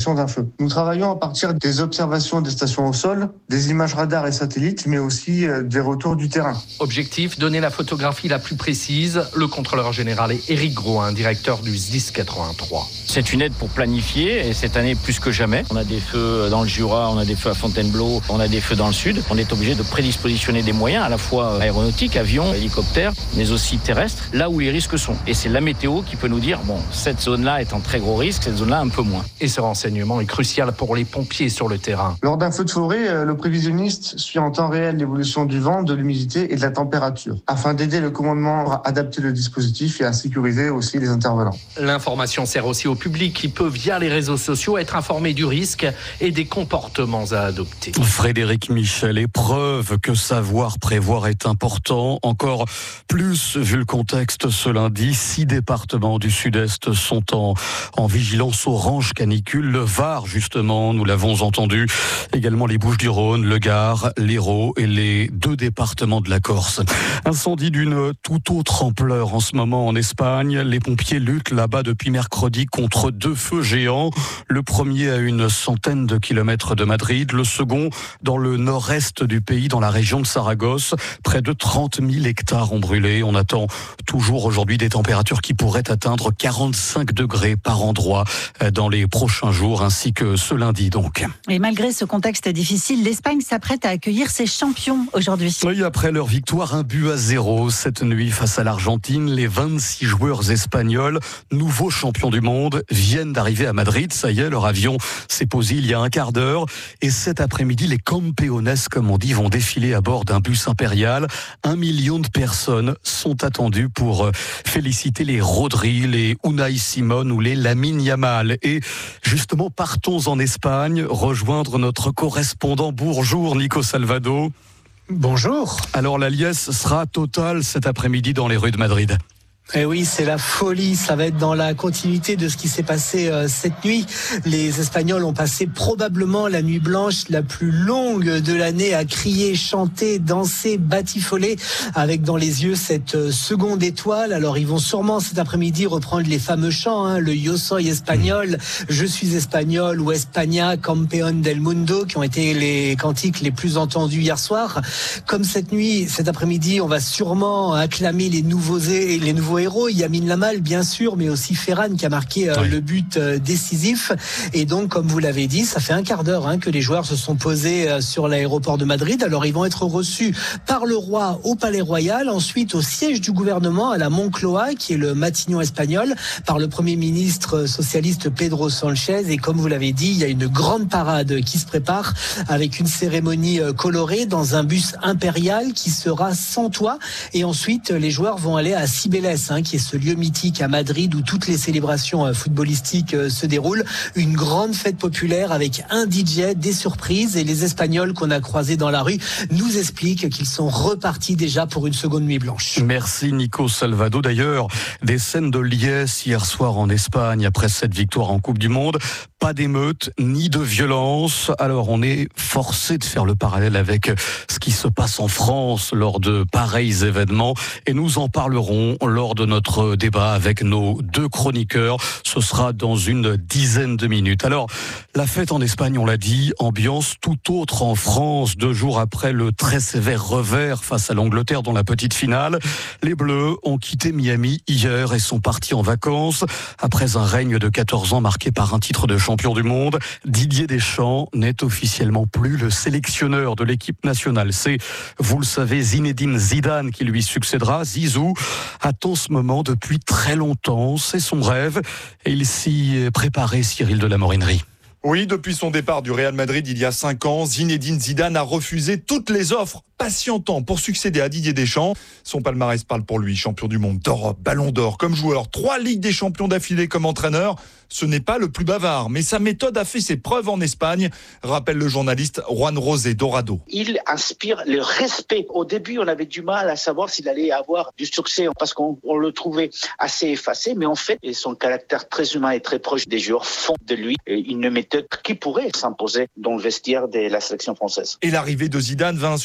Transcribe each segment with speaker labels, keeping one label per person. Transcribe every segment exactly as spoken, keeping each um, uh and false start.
Speaker 1: détection d'un feu. Nous travaillons à partir des observations des stations au sol, des images radars et satellites, mais aussi des retours du terrain.
Speaker 2: Objectif, donner la photographie la plus précise. Le contrôleur général est Éric Groin, directeur du S D I S quatre-vingt-trois.
Speaker 3: C'est une aide pour planifier et cette année plus que jamais. On a des feux dans le Jura, on a des feux à Fontainebleau, on a des feux dans le sud. On est obligé de prédispositionner des moyens à la fois aéronautiques, avions, hélicoptères, mais aussi terrestres, là où les risques sont. Et c'est la météo qui peut nous dire, bon, cette zone-là est en très gros risque, cette zone-là un peu moins.
Speaker 2: Et ce renseignement est crucial pour les pompiers sur le terrain.
Speaker 1: Lors d'un feu de forêt, le prévisionniste suit en temps réel l'évolution du vent, de l'humidité et de la température, afin d'aider le commandement à adapter le dispositif et à sécuriser aussi les intervenants.
Speaker 2: L'information sert aussi au public qui peut, via les réseaux sociaux, être informé du risque et des comportements à adopter.
Speaker 4: Frédéric Michel, épreuve que savoir prévoir est important. Encore plus vu le contexte ce lundi, six départements du sud-est sont en, en vigilance orange canicule. Le Var, justement, nous l'avons entendu. Également les Bouches-du-Rhône, le Gard, l'Hérault et les deux départements de la Corse. Incendie d'une toute autre ampleur en ce moment en Espagne. Les pompiers luttent là-bas depuis mercredi contre deux feux géants. Le premier à une centaine de kilomètres de Madrid, le second dans le nord-est du pays, dans la région de Saragosse. Près de trente mille hectares ont brûlé. On attend toujours aujourd'hui des températures qui pourraient atteindre quarante-cinq degrés par endroit dans les prochains jours, ainsi que ce lundi donc.
Speaker 5: Et malgré ce contexte difficile, l'Espagne s'apprête à accueillir ses champions aujourd'hui.
Speaker 4: Oui, après leur victoire, un but à zéro cette nuit face à l'Argentine, les vingt-six joueurs espagnols, nouveaux champions du monde, viennent d'arriver à Madrid. Ça y est, leur avion s'est posé il y a un quart d'heure. Et cet après-midi, les campeones, comme on dit, vont défiler à bord d'un bus impérial. Un million de personnes sont attendues pour féliciter les Rodri, les Unai Simon ou les Lamine Yamal. Et justement, partons en Espagne, rejoindre notre correspondant bourgeois, Nico Salvado.
Speaker 6: Bonjour.
Speaker 4: Alors la liesse sera totale cet après-midi dans les rues de Madrid.
Speaker 6: Eh oui, c'est la folie. Ça va être dans la continuité de ce qui s'est passé euh, cette nuit. Les Espagnols ont passé probablement la nuit blanche la plus longue de l'année à crier, chanter, danser, batifoler, avec dans les yeux cette euh, seconde étoile. Alors ils vont sûrement cet après-midi reprendre les fameux chants, hein, le Yo soy espagnol, je suis espagnol ou España, campeón del mundo, qui ont été les cantiques les plus entendus hier soir. Comme cette nuit, cet après-midi, on va sûrement acclamer les nouveaux et les nouveaux héros, Lamine Yamal bien sûr, mais aussi Ferran qui a marqué euh, oui. le but euh, décisif. Et donc, comme vous l'avez dit, ça fait un quart d'heure hein, que les joueurs se sont posés euh, sur l'aéroport de Madrid. Alors, ils vont être reçus par le roi au Palais Royal, ensuite au siège du gouvernement à la Moncloa, qui est le Matignon espagnol, par le Premier ministre socialiste Pedro Sánchez. Et comme vous l'avez dit, il y a une grande parade qui se prépare avec une cérémonie euh, colorée dans un bus impérial qui sera sans toit. Et ensuite, les joueurs vont aller à Cibeles, hein, qui est ce lieu mythique à Madrid où toutes les célébrations euh, footballistiques euh, se déroulent. Une grande fête populaire avec un D J, des surprises, et les Espagnols qu'on a croisés dans la rue nous expliquent qu'ils sont repartis déjà pour une seconde nuit blanche.
Speaker 4: Merci Nico Salvado. D'ailleurs, des scènes de liesse hier soir en Espagne après cette victoire en Coupe du Monde. Pas d'émeute ni de violence. Alors on est forcé de faire le parallèle avec ce qui se passe en France lors de pareils événements, et nous en parlerons lors de notre débat avec nos deux chroniqueurs. Ce sera dans une dizaine de minutes. Alors la fête en Espagne, on l'a dit, ambiance tout autre en France, deux jours après le très sévère revers face à l'Angleterre dans la petite finale. Les Bleus ont quitté Miami hier et sont partis en vacances après un règne de quatorze ans marqué par un titre de champion du monde. Didier Deschamps n'est officiellement plus le sélectionneur de l'équipe nationale. C'est, vous le savez, Zinedine Zidane qui lui succédera. Zizou attend ce moment depuis très longtemps. C'est son rêve et il s'y est préparé, Cyril de la Morinerie.
Speaker 7: Oui, depuis son départ du Real Madrid il y a cinq ans, Zinedine Zidane a refusé toutes les offres, patientant pour succéder à Didier Deschamps. Son palmarès parle pour lui, champion du monde, d'Europe, ballon d'or comme joueur, trois Ligues des champions d'affilée comme entraîneur. Ce n'est pas le plus bavard, mais sa méthode a fait ses preuves en Espagne, rappelle le journaliste Juan Rosé Dorado.
Speaker 8: Il inspire le respect. Au début, on avait du mal à savoir s'il allait avoir du succès parce qu'on on le trouvait assez effacé, mais en fait, son caractère très humain et très proche des joueurs font de lui une méthode qui pourrait s'imposer dans le vestiaire de la sélection française.
Speaker 7: Et l'arrivée de Zidane va insuffler un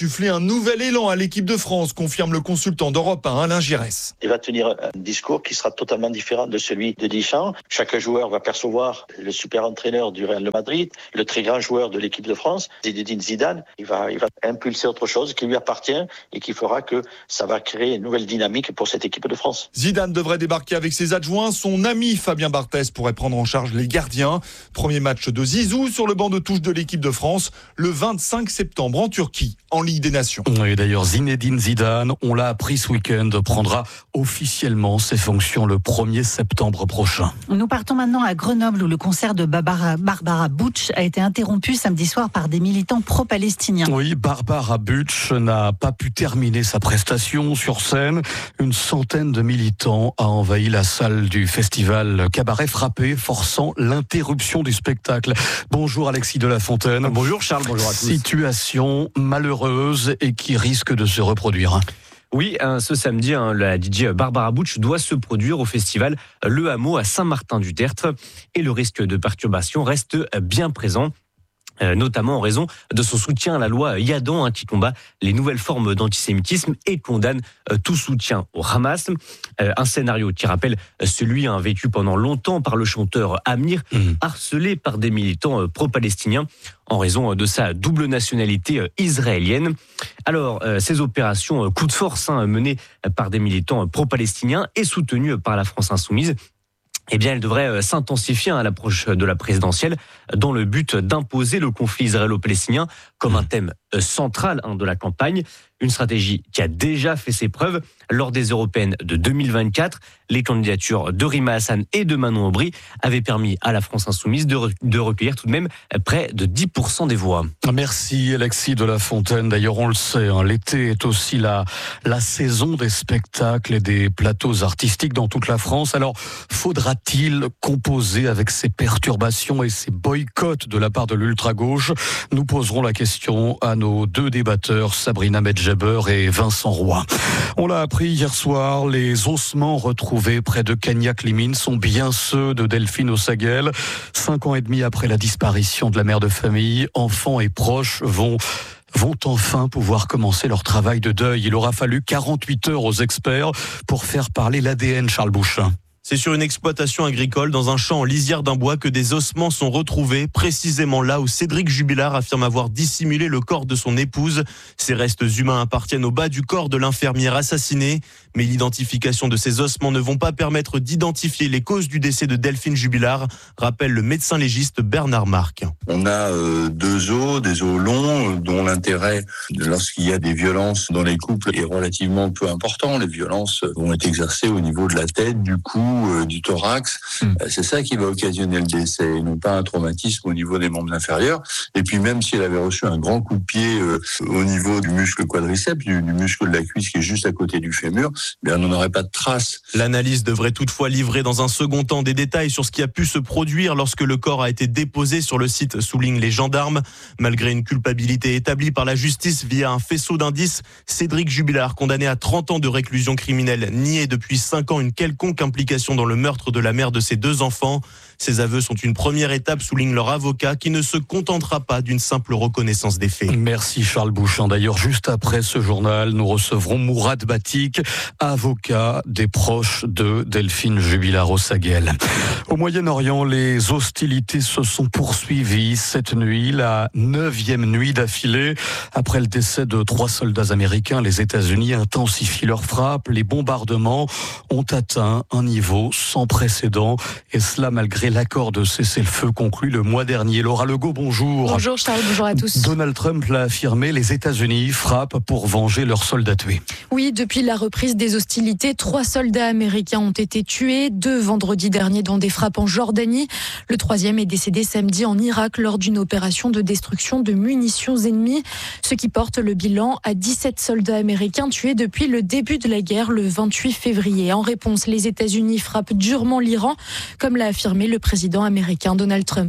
Speaker 7: nouvel élan à l'équipe de France, confirme le consultant d'Europe un, Alain Giresse.
Speaker 9: Il va tenir un discours qui sera totalement différent de celui de Deschamps. Chaque joueur va percevoir le super entraîneur du Real de Madrid, le très grand joueur de l'équipe de France, Zinedine Zidane. Il va, il va impulser autre chose qui lui appartient et qui fera que ça va créer une nouvelle dynamique pour cette équipe de France.
Speaker 7: Zidane devrait débarquer avec ses adjoints. Son ami Fabien Barthez pourrait prendre en charge les gardiens. Premier match de Zizou sur le banc de touche de l'équipe de France le vingt-cinq septembre en Turquie, en Ligue des Nations.
Speaker 4: Et d'ailleurs, Zinedine Zidane, on l'a appris ce week-end, prendra officiellement ses fonctions le premier septembre prochain.
Speaker 5: Nous partons maintenant à Grenoble où le concert de Barbara, Barbara Bush a été interrompu samedi soir par des militants pro-palestiniens.
Speaker 4: Oui, Barbara Bush n'a pas pu terminer sa prestation sur scène. Une centaine de militants a envahi la salle du festival Cabaret Frappé, forçant l'interruption du spectacle. Bonjour Alexis de la Fontaine.
Speaker 10: Bonjour Charles, bonjour à tous.
Speaker 4: Situation malheureuse et qui risque de se reproduire.
Speaker 10: Oui, ce samedi, la D J Barbara Bush doit se produire au festival Le Hameau à Saint-Martin-du-Tertre et le risque de perturbation reste bien présent. Euh, notamment en raison de son soutien à la loi Yadan, hein, qui combat les nouvelles formes d'antisémitisme et condamne euh, tout soutien au Hamas. Euh, un scénario qui rappelle celui hein, vécu pendant longtemps par le chanteur Amir, mmh. harcelé par des militants euh, pro-palestiniens en raison de sa double nationalité euh, israélienne. Alors, euh, ces opérations euh, coup de force hein, menées par des militants euh, pro-palestiniens et soutenues par la France insoumise, eh bien, elle devrait s'intensifier à l'approche de la présidentielle dans le but d'imposer le conflit israélo-palestinien comme un thème central de la campagne. Une stratégie qui a déjà fait ses preuves lors des européennes de deux mille vingt-quatre. Les candidatures de Rima Hassan et de Manon Aubry avaient permis à la France insoumise de, re- de recueillir tout de même près de dix pour cent des voix.
Speaker 4: Merci Alexis de la Fontaine. D'ailleurs, on le sait, hein, l'été est aussi la, la saison des spectacles et des plateaux artistiques dans toute la France. Alors, faudra-t-il composer avec ces perturbations et ces boycotts de la part de l'ultra-gauche ? Nous poserons la question à nos deux débatteurs, Sabrina Medjeber et Vincent Roy. On l'a appris hier soir, les ossements retrouvés près de Cagnac-les-Mines sont bien ceux de Delphine Ossagel. Cinq ans et demi après la disparition de la mère de famille, enfants et proches vont vont enfin pouvoir commencer leur travail de deuil. Il aura fallu quarante-huit heures aux experts pour faire parler l'A D N, Charles Bouchin.
Speaker 11: C'est sur une exploitation agricole dans un champ en lisière d'un bois que des ossements sont retrouvés, précisément là où Cédric Jubilard affirme avoir dissimulé le corps de son épouse. Ces restes humains appartiennent au bas du corps de l'infirmière assassinée. Mais l'identification de ces ossements ne vont pas permettre d'identifier les causes du décès de Delphine Jubilard, rappelle le médecin légiste Bernard Marc.
Speaker 12: On a euh, deux os, des os longs, dont l'intérêt, lorsqu'il y a des violences dans les couples, est relativement peu important. Les violences vont être exercées au niveau de la tête, du cou, euh, du thorax. Mmh. C'est ça qui va occasionner le décès, et non pas un traumatisme au niveau des membres inférieurs. Et puis même si elle avait reçu un grand coup de pied euh, au niveau du muscle quadriceps, du, du muscle de la cuisse qui est juste à côté du fémur, bien, on n'aurait pas de traces.
Speaker 11: L'analyse devrait toutefois livrer dans un second temps des détails sur ce qui a pu se produire lorsque le corps a été déposé sur le site, soulignent les gendarmes. Malgré une culpabilité établie par la justice via un faisceau d'indices, Cédric Jubilard, condamné à trente ans de réclusion criminelle, niait depuis cinq ans une quelconque implication dans le meurtre de la mère de ses deux enfants. Ces aveux sont une première étape, souligne leur avocat, qui ne se contentera pas d'une simple reconnaissance des faits.
Speaker 4: Merci Charles Bouchin. D'ailleurs, juste après ce journal, nous recevrons Mourad Batik, avocat des proches de Delphine Jubilard-Ossagel. Au Moyen-Orient, les hostilités se sont poursuivies cette nuit, la neuvième nuit d'affilée. Après le décès de trois soldats américains, les États-Unis intensifient leurs frappes. Les bombardements ont atteint un niveau sans précédent, et cela malgré l'accord de cessez-le-feu conclu le mois dernier. Laura Legault, bonjour.
Speaker 13: Bonjour Charles, bonjour à tous.
Speaker 4: Donald Trump l'a affirmé, les États-Unis frappent pour venger leurs soldats tués.
Speaker 13: Oui, depuis la reprise des hostilités, trois soldats américains ont été tués, deux vendredi dernier dans des frappes en Jordanie. Le troisième est décédé samedi en Irak lors d'une opération de destruction de munitions ennemies, ce qui porte le bilan à dix-sept soldats américains tués depuis le début de la guerre le vingt-huit février. En réponse, les États-Unis frappent durement l'Iran, comme l'a affirmé le président américain Donald Trump.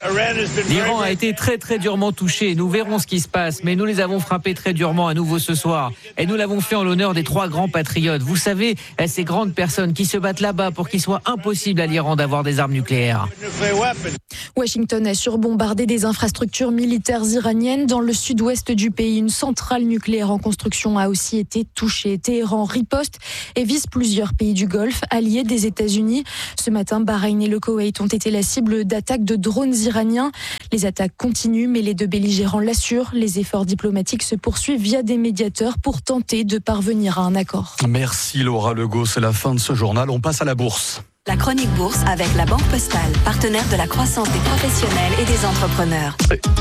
Speaker 14: L'Iran a été très très durement touché. Nous verrons ce qui se passe, mais nous les avons frappés très durement à nouveau ce soir. Et nous l'avons fait en l'honneur des trois grands patriotes. Vous savez, ces grandes personnes qui se battent là-bas pour qu'il soit impossible à l'Iran d'avoir des armes nucléaires.
Speaker 13: Washington a surbombardé des infrastructures militaires iraniennes dans le sud-ouest du pays. Une centrale nucléaire en construction a aussi été touchée. Téhéran riposte et vise plusieurs pays du Golfe, alliés des États-Unis. Ce matin, Bahreïn et le Koweït ont été la cible d'attaques de drones iraniens. Les attaques continuent, mais les deux belligérants l'assurent. Les efforts diplomatiques se poursuivent via des médiateurs pour tenter de parvenir à un accord.
Speaker 4: Merci Laura Legault, c'est la fin de ce journal. On passe à la bourse.
Speaker 15: La chronique bourse avec la Banque Postale, partenaire de la croissance des professionnels et des entrepreneurs.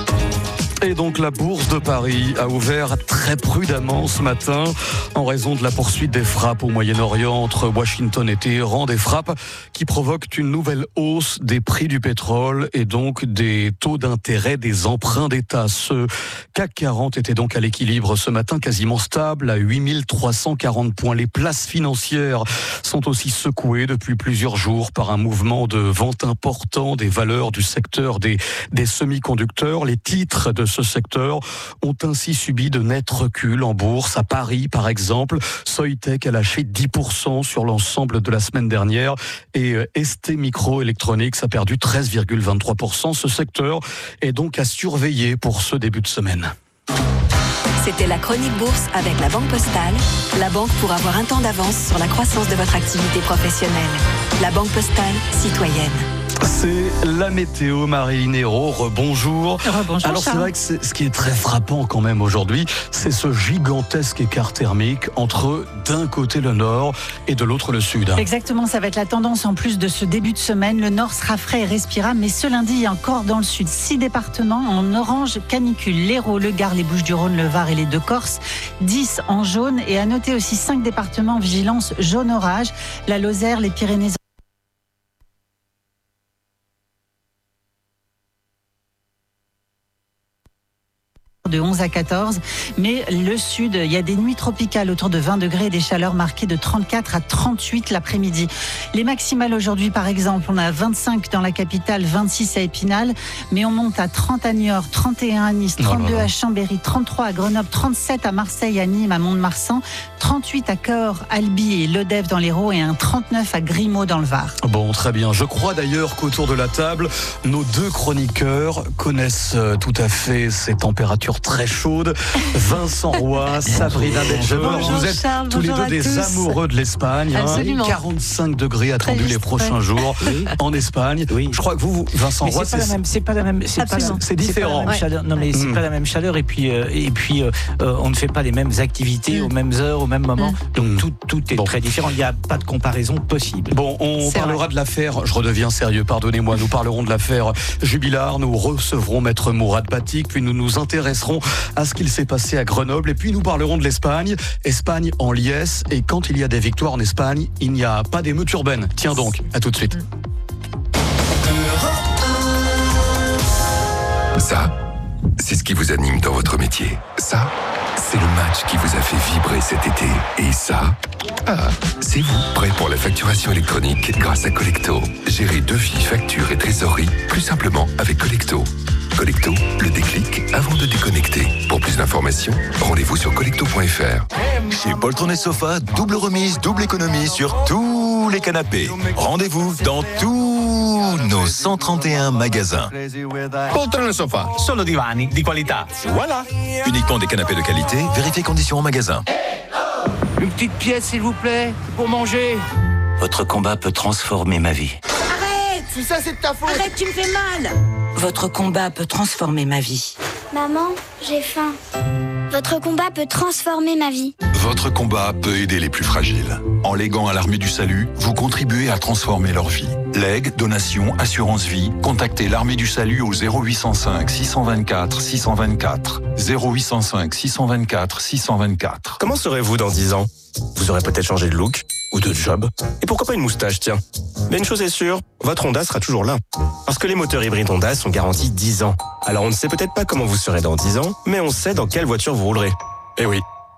Speaker 4: Et donc la bourse de Paris a ouvert très prudemment ce matin en raison de la poursuite des frappes au Moyen-Orient entre Washington et Téhéran, des frappes qui provoquent une nouvelle hausse des prix du pétrole et donc des taux d'intérêt des emprunts d'État. Ce C A C quarante était donc à l'équilibre ce matin, quasiment stable à huit mille trois cent quarante points. Les places financières sont aussi secouées depuis plusieurs jours par un mouvement de vente important des valeurs du secteur des, des semi-conducteurs. Les titres de ce secteur ont ainsi subi de nets reculs en bourse. À Paris, par exemple, Soitec a lâché dix pour cent sur l'ensemble de la semaine dernière et S T Microelectronics a perdu treize virgule vingt-trois pour cent. Ce secteur est donc à surveiller pour ce début de semaine.
Speaker 15: C'était la chronique bourse avec la Banque Postale, la banque pour avoir un temps d'avance sur la croissance de votre activité professionnelle. La Banque Postale, citoyenne.
Speaker 4: C'est la météo, Marie Néraud, rebonjour.
Speaker 5: Rebonjour.
Speaker 4: Alors c'est vrai que c'est, ce qui est très frappant quand même aujourd'hui, c'est ce gigantesque écart thermique entre d'un côté le nord et de l'autre le sud.
Speaker 5: Exactement, ça va être la tendance en plus de ce début de semaine. Le nord sera frais et respirable, mais ce lundi encore dans le sud, six départements en orange canicule, l'Hérault, le Gard, les Bouches-du-Rhône, le Var et les deux Corses, dix en jaune et à noter aussi cinq départements en vigilance jaune orage, la Lozère, les Pyrénées de onze à quatorze, mais le sud, il y a des nuits tropicales autour de vingt degrés et des chaleurs marquées de trente-quatre à trente-huit l'après-midi. Les maximales aujourd'hui, par exemple, on a vingt-cinq dans la capitale, vingt-six à Épinal, mais on monte à trente à Niort, trente et un à Nice, trente-deux à Chambéry, trente-trois à Grenoble, trente-sept à Marseille, à Nîmes, à Mont-de-Marsan, trente-huit à Cahors, Albi et Lodève dans l'Hérault et un trente-neuf à Grimaud dans le Var.
Speaker 4: Bon, très bien. Je crois d'ailleurs qu'autour de la table, nos deux chroniqueurs connaissent tout à fait ces températures très chaude. Vincent Roy, Sabrina Belger, vous êtes
Speaker 5: Charles,
Speaker 4: tous les deux des
Speaker 5: tous.
Speaker 4: amoureux de l'Espagne. Hein, quarante-cinq degrés attendus les prochains jours oui. en Espagne. Oui. Je crois que vous, Vincent
Speaker 16: mais
Speaker 4: Roy,
Speaker 16: c'est, c'est pas la même, c'est pas la même, c'est, pas,
Speaker 4: c'est différent.
Speaker 16: C'est pas la même chaleur. Non mais c'est mmh. pas la même chaleur et puis euh, et puis euh, on ne fait pas les mêmes activités mmh. aux mêmes heures, au même moment. Mmh. Donc tout tout est bon. très différent. Il n'y a pas de comparaison possible.
Speaker 4: Bon, on c'est parlera vrai. de l'affaire. Je redeviens sérieux. Pardonnez-moi. Nous parlerons de l'affaire Jubilard. Nous recevrons Maître Mourad Batik. Puis nous nous intéresserons à ce qu'il s'est passé à Grenoble. Et puis nous parlerons de l'Espagne. Espagne en liesse. Et quand il y a des victoires en Espagne, il n'y a pas d'émeute urbaine. Tiens donc, à tout de suite.
Speaker 17: Ça, c'est ce qui vous anime dans votre métier. Ça, c'est le match qui vous a fait vibrer cet été. Et ça, ah, c'est vous, prêt pour la facturation électronique grâce à Collecto. Gérez devis, factures et trésorerie plus simplement avec Collecto. Collecto, le déclic avant de déconnecter. Pour plus d'informations, rendez-vous sur collecto point f r.
Speaker 18: Chez Poltron et Sofa, double remise, double économie sur tous les canapés. Rendez-vous dans tous nos cent trente et un magasins.
Speaker 19: Poltron et Sofa, solo divani di qualità. Voilà.
Speaker 18: Uniquement des canapés de qualité, vérifiez conditions en magasin.
Speaker 14: Une petite pièce, s'il vous plaît, pour manger.
Speaker 20: Votre combat peut transformer ma vie.
Speaker 21: Si ça c'est de ta faute.
Speaker 22: Arrête, tu me fais mal.
Speaker 20: Votre combat peut transformer ma vie.
Speaker 23: Maman, j'ai faim. Votre combat peut transformer ma vie.
Speaker 18: Votre combat peut aider les plus fragiles. En léguant à l'Armée du Salut, vous contribuez à transformer leur vie. Legs, donations, assurance vie, contactez l'Armée du Salut au zéro huit cent cinq six cent vingt-quatre six cent vingt-quatre. zéro huit cent cinq six cent vingt-quatre six cent vingt-quatre.
Speaker 24: Comment serez-vous dans dix ans ? Vous aurez peut-être changé de look ou de job. Et pourquoi pas une moustache, tiens. Mais une chose est sûre, votre Honda sera toujours là. Parce que les moteurs hybrides Honda sont garantis dix ans. Alors on ne sait peut-être pas comment vous serez dans dix ans, mais on sait dans quelle voiture vous roulerez. Et oui,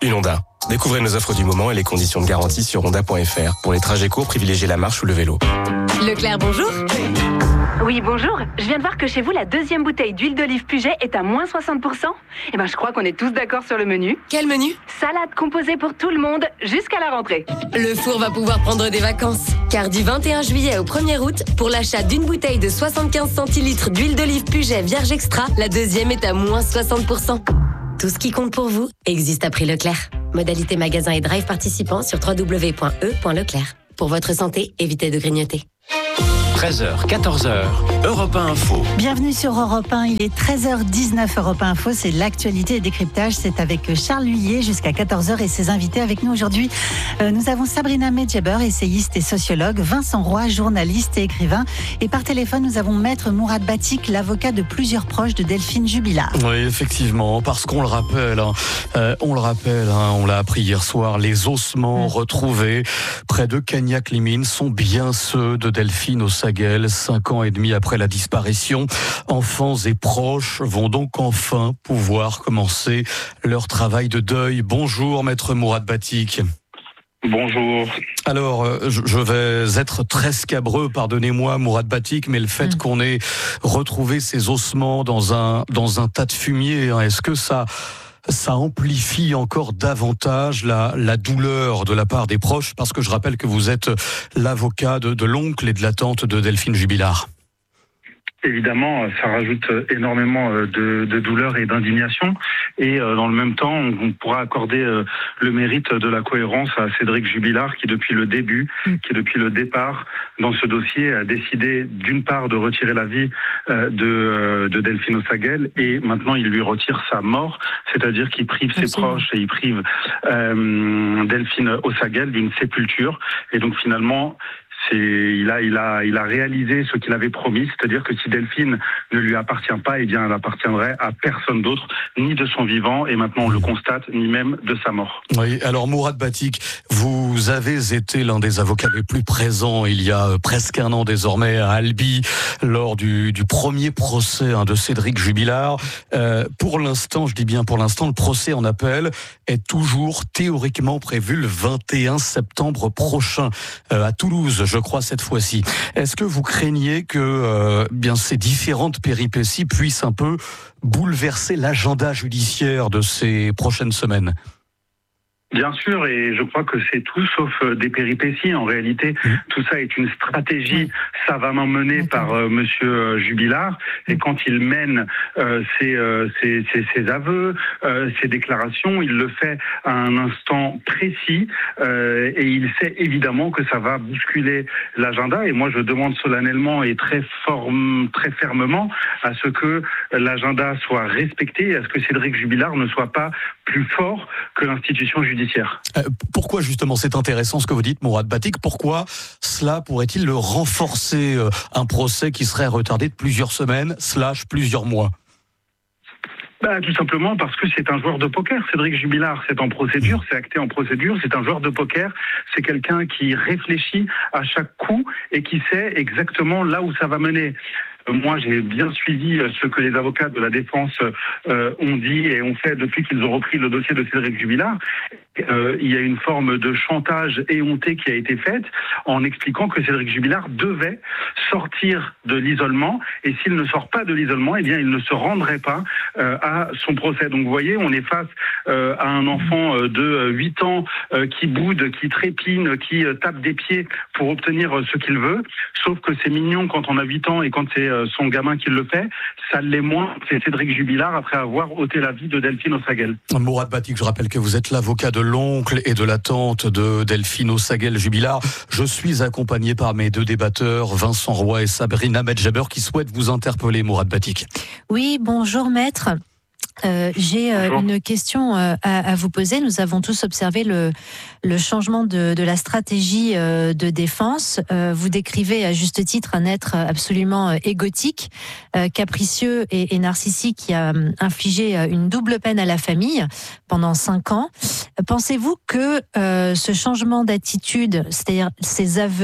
Speaker 24: Une Honda. Découvrez nos offres du moment et les conditions de garantie sur honda point f r. Pour les trajets courts, privilégiez la marche ou le vélo.
Speaker 1: Leclerc, bonjour. Oui, bonjour. Je viens de voir que chez vous, la deuxième bouteille d'huile d'olive Puget est à moins soixante pour cent. Eh ben, je crois qu'on est tous d'accord sur le menu.
Speaker 2: Quel menu?
Speaker 1: Salade composée pour tout le monde jusqu'à la rentrée.
Speaker 2: Le four va pouvoir prendre des vacances. Car du vingt et un juillet au premier août, pour l'achat d'une bouteille de soixante-quinze centilitres d'huile d'olive Puget Vierge Extra, la deuxième est à moins soixante pour cent. Tout ce qui compte pour vous existe à prix Leclerc. Modalité magasin et drive participants sur w w w point e point leclerc. Pour votre santé, évitez de grignoter.
Speaker 3: treize heures, quatorze heures, Europe un Info.
Speaker 5: Bienvenue sur Europe un, il est treize heures dix-neuf. Europe un Info, c'est l'actualité et décryptage. C'est avec Charles Lhuillier jusqu'à quatorze heures et ses invités avec nous aujourd'hui. Euh, nous avons Sabrina Medjeber, essayiste et sociologue, Vincent Roy, journaliste et écrivain. Et par téléphone, nous avons Maître Mourad Batik, l'avocat de plusieurs proches de Delphine Jubilard.
Speaker 4: Oui, effectivement, parce qu'on le rappelle, hein, euh, on le rappelle, hein, on l'a appris hier soir, les ossements mmh. retrouvés près de Cagnac-les-Mines sont bien ceux de Delphine Ossagel, cinq ans et demi après la disparition. Enfants et proches vont donc enfin pouvoir commencer leur travail de deuil. Bonjour, Maître Mourad Batik.
Speaker 22: Bonjour.
Speaker 4: Alors, je vais être très scabreux, pardonnez-moi, Mourad Batik, mais le fait mmh. qu'on ait retrouvé ces ossements dans un, dans un tas de fumier, hein, est-ce que ça... ça amplifie encore davantage la, la douleur de la part des proches, parce que je rappelle que vous êtes l'avocat de, de l'oncle et de la tante de Delphine Jubilard.
Speaker 22: Évidemment, ça rajoute énormément de, de douleur et d'indignation. Et dans le même temps, on pourra accorder le mérite de la cohérence à Cédric Jubilard, qui depuis le début, qui depuis le départ dans ce dossier a décidé d'une part de retirer la vie de, de Delphine Ossagel, et maintenant il lui retire sa mort, c'est-à-dire qu'il prive ses proches et il prive euh, Delphine Ossagel d'une sépulture. Et donc finalement, C'est, il a, il a, il a réalisé ce qu'il avait promis, c'est-à-dire que si Delphine ne lui appartient pas, eh bien, elle appartiendrait à personne d'autre, ni de son vivant, et maintenant on le constate, ni même de sa mort.
Speaker 4: Oui, alors Mourad Batik, vous avez été l'un des avocats les plus présents il y a presque un an désormais à Albi, lors du, du premier procès hein, de Cédric Jubilard. Euh, pour l'instant, je dis bien pour l'instant, le procès en appel est toujours théoriquement prévu le vingt et un septembre prochain euh, à Toulouse, je crois, cette fois-ci. Est-ce que vous craignez que euh, bien ces différentes péripéties puissent un peu bouleverser l'agenda judiciaire de ces prochaines semaines ?
Speaker 22: Bien sûr, et je crois que c'est tout sauf des péripéties. En réalité, mmh. tout ça est une stratégie savamment menée par euh, Monsieur Jubilard. Et quand il mène euh, ses, euh, ses, ses, ses aveux, euh, ses déclarations, il le fait à un instant précis. Euh, et il sait évidemment que ça va bousculer l'agenda. Et moi, je demande solennellement et très, form, très fermement à ce que l'agenda soit respecté, et à ce que Cédric Jubilard ne soit pas plus fort que l'institution judiciaire.
Speaker 4: Euh, pourquoi justement c'est intéressant ce que vous dites, Mourad Batik? Pourquoi cela pourrait-il le renforcer, euh, un procès qui serait retardé de plusieurs semaines slash plusieurs mois?
Speaker 22: Bah, tout simplement parce que c'est un joueur de poker. Cédric Jubilard, c'est en procédure, c'est acté en procédure, c'est un joueur de poker, c'est quelqu'un qui réfléchit à chaque coup et qui sait exactement là où ça va mener. Moi, j'ai bien suivi ce que les avocats de la défense euh, ont dit et ont fait depuis qu'ils ont repris le dossier de Cédric Jubilard. Euh, il y a une forme de chantage éhonté qui a été faite en expliquant que Cédric Jubilard devait sortir de l'isolement, et s'il ne sort pas de l'isolement, eh bien, il ne se rendrait pas euh, à son procès. Donc, vous voyez, on est face euh, à un enfant de huit ans euh, qui boude, qui trépine, qui euh, tape des pieds pour obtenir euh, ce qu'il veut. Sauf que c'est mignon quand on a huit ans et quand c'est son gamin qui le fait, ça l'est moins. C'est Cédric Jubilard après avoir ôté la vie de Delphine Ossagel.
Speaker 4: Mourad Batik, je rappelle que vous êtes l'avocat de l'oncle et de la tante de Delphine Ossagel Jubilard. Je suis accompagné par mes deux débatteurs, Vincent Roy et Sabrina Medjeber, qui souhaitent vous interpeller, Mourad Batik.
Speaker 25: Oui, bonjour maître. Euh, j'ai euh, une question euh, à, à vous poser. Nous avons tous observé le, le changement de, de la stratégie euh, de défense. Euh, vous décrivez à juste titre un être absolument euh, égotique, euh, capricieux et, et narcissique qui a euh, infligé euh, une double peine à la famille pendant cinq ans. Pensez-vous que euh, ce changement d'attitude, c'est-à-dire ces aveux,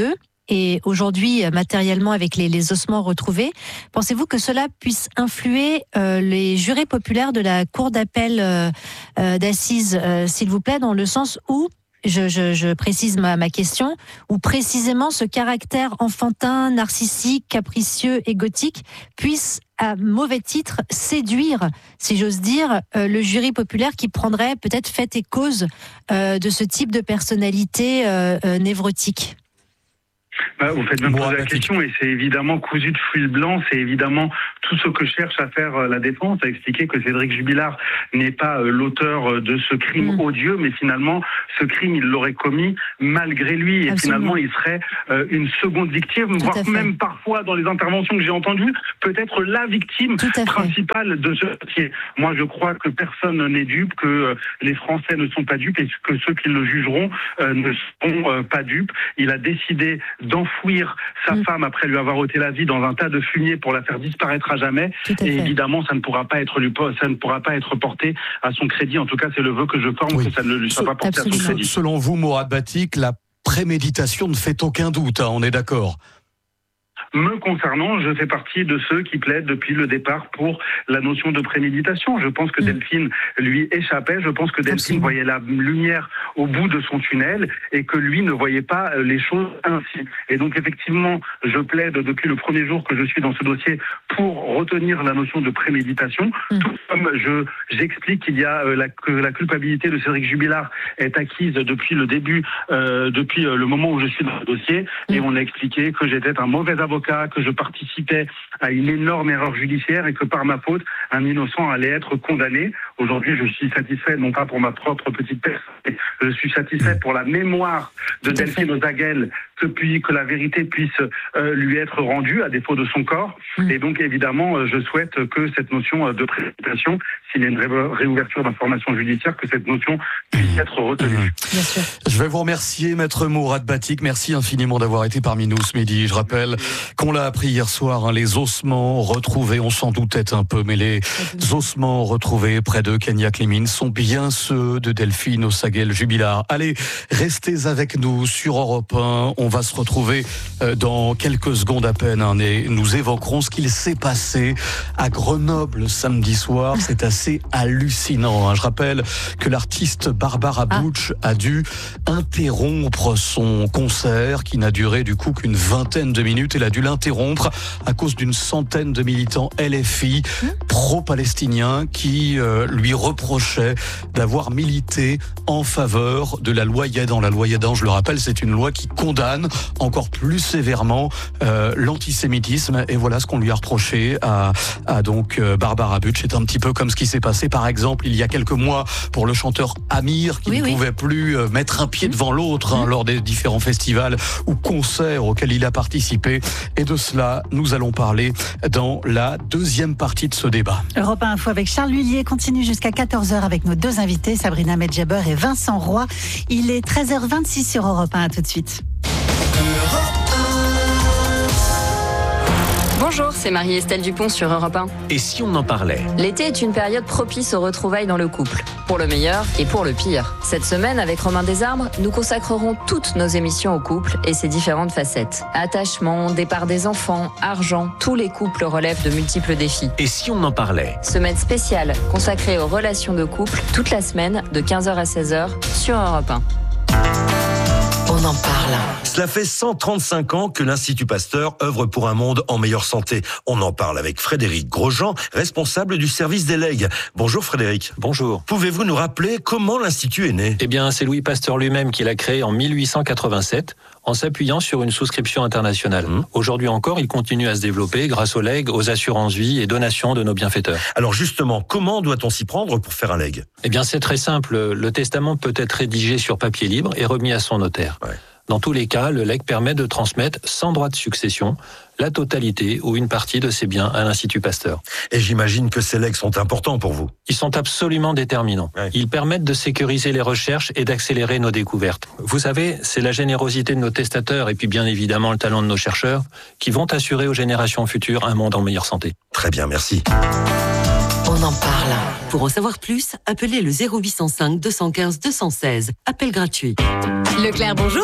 Speaker 25: et aujourd'hui matériellement avec les, les ossements retrouvés. Pensez-vous que cela puisse influer euh, les jurés populaires de la cour d'appel euh, euh, d'assises, euh, s'il vous plaît, dans le sens où Je, je, je précise ma, ma question, où précisément ce caractère enfantin, narcissique, capricieux, égotique puisse, à mauvais titre, séduire, si j'ose dire, euh, le jury populaire qui prendrait peut-être fait et cause euh, de ce type de personnalité euh, euh, névrotique.
Speaker 22: Bah, vous faites même poser la question et c'est évidemment cousu de fil blanc, c'est évidemment tout ce que cherche à faire la défense, à expliquer que Cédric Jubilard n'est pas l'auteur de ce crime mmh. odieux, mais finalement ce crime il l'aurait commis malgré lui et Absolument. Finalement il serait euh, une seconde victime, tout voire même parfois dans les interventions que j'ai entendues, peut-être la victime principale de ce dossier. Moi je crois que personne n'est dupe, que les Français ne sont pas dupes et que ceux qui le jugeront euh, ne seront euh, pas dupes. Il a décidé d'enfouir sa mmh. femme après lui avoir ôté la vie dans un tas de fumier pour la faire disparaître à jamais. Et fait. Évidemment, ça ne pourra pas être lui, ça ne pourra pas être porté à son crédit. En tout cas, c'est le vœu que je forme oui. que ça ne lui soit pas porté Absolument. À son crédit.
Speaker 4: Selon vous, Mourad Batik, la préméditation ne fait aucun doute. Hein, on est d'accord.
Speaker 22: Me concernant, je fais partie de ceux qui plaident depuis le départ pour la notion de préméditation. Je pense que mmh. Delphine lui échappait. Je pense que Delphine Absolument. Voyait la lumière au bout de son tunnel et que lui ne voyait pas les choses ainsi. Et donc effectivement, je plaide depuis le premier jour que je suis dans ce dossier pour retenir la notion de préméditation. Mmh. Tout comme je j'explique qu'il y a euh, la, que la culpabilité de Cédric Jubilard est acquise depuis le début, euh, depuis le moment où je suis dans le dossier. Mmh. Et on a expliqué que j'étais un mauvais avocat, que je participais à une énorme erreur judiciaire et que par ma faute, un innocent allait être condamné. Aujourd'hui, je suis satisfait, non pas pour ma propre petite personne, je suis satisfait pour la mémoire de Delphine Ozaguel, que, puis, que la vérité puisse euh, lui être rendue, à défaut de son corps. Mmh. Et donc, évidemment, je souhaite que cette notion de préméditation, s'il y a une ré- réouverture d'informations judiciaires, que cette notion puisse être retenue.
Speaker 4: Mmh. Bien sûr. Je vais vous remercier, Maître Mourad Batik. Merci infiniment d'avoir été parmi nous ce midi. Je rappelle qu'on l'a appris hier soir, hein, les ossements retrouvés, on s'en doutait un peu, mais les ossements retrouvés près de Cagnac-les-Mines sont bien ceux de Delphine Ozaguel Jubilard. Allez, restez avec nous sur Europe un. On va se retrouver dans quelques secondes à peine, hein, et nous évoquerons ce qu'il s'est passé à Grenoble samedi soir. C'est assez hallucinant. Hein. Je rappelle que l'artiste Barbara Butch ah. a dû interrompre son concert qui n'a duré du coup qu'une vingtaine de minutes. Elle a dû l'interrompre à cause d'une centaine de militants L F I pro-palestiniens qui euh, lui reprochaient d'avoir milité en faveur de la loi Yadan. La loi Yadan, je le rappelle, c'est une loi qui condamne encore plus sévèrement euh, l'antisémitisme. Et voilà ce qu'on lui a reproché à, à donc euh, Barbara Butch. C'est un petit peu comme ce qui s'est passé, par exemple, il y a quelques mois pour le chanteur Amir qui oui, ne oui. pouvait plus euh, mettre un pied devant l'autre hein, mmh. lors des différents festivals ou concerts auxquels il a participé. Et de cela, nous allons parler dans la deuxième partie de ce débat.
Speaker 5: Europe un Info avec Charles Lullier continue jusqu'à quatorze heures avec nos deux invités, Sabrina Medjaber et Vincent Roy. Il est treize heures vingt-six sur Europe un. À tout de suite.
Speaker 6: Bonjour, c'est Marie-Estelle Dupont sur Europe un.
Speaker 3: Et si on en parlait ?
Speaker 6: L'été est une période propice aux retrouvailles dans le couple, pour le meilleur et pour le pire. Cette semaine, avec Romain Desarbres, nous consacrerons toutes nos émissions au couple et ses différentes facettes. Attachement, départ des enfants, argent, tous les couples relèvent de multiples défis.
Speaker 3: Et si on en parlait ?
Speaker 6: Semaine spéciale consacrée aux relations de couple, toute la semaine, de quinze heures à seize heures, sur Europe un.
Speaker 7: On en parle.
Speaker 8: Cela fait cent trente-cinq ans que l'Institut Pasteur œuvre pour un monde en meilleure santé. On en parle avec Frédéric Grosjean, responsable du service des legs. Bonjour Frédéric.
Speaker 9: Bonjour.
Speaker 8: Pouvez-vous nous rappeler comment l'Institut est né ?
Speaker 9: Eh bien, c'est Louis Pasteur lui-même qui l'a créé en mille huit cent quatre-vingt-sept, en s'appuyant sur une souscription internationale. Mmh. Aujourd'hui encore, il continue à se développer grâce aux legs, aux assurances-vie et donations de nos bienfaiteurs.
Speaker 8: Alors justement, comment doit-on s'y prendre pour faire un leg ?
Speaker 9: Eh bien, c'est très simple. Le testament peut être rédigé sur papier libre et remis à son notaire. Ouais. Dans tous les cas, le legs permet de transmettre sans droit de succession la totalité ou une partie de ses biens à l'Institut Pasteur.
Speaker 8: Et j'imagine que ces legs sont importants pour vous.
Speaker 9: Ils sont absolument déterminants. Ouais. Ils permettent de sécuriser les recherches et d'accélérer nos découvertes. Vous savez, c'est la générosité de nos testateurs et puis bien évidemment le talent de nos chercheurs qui vont assurer aux générations futures un monde en meilleure santé.
Speaker 8: Très bien, merci.
Speaker 7: On en parle. parle. Pour en savoir plus, appelez le zéro huit cent cinq deux cent quinze deux cent seize. Appel gratuit.
Speaker 2: Leclerc, bonjour.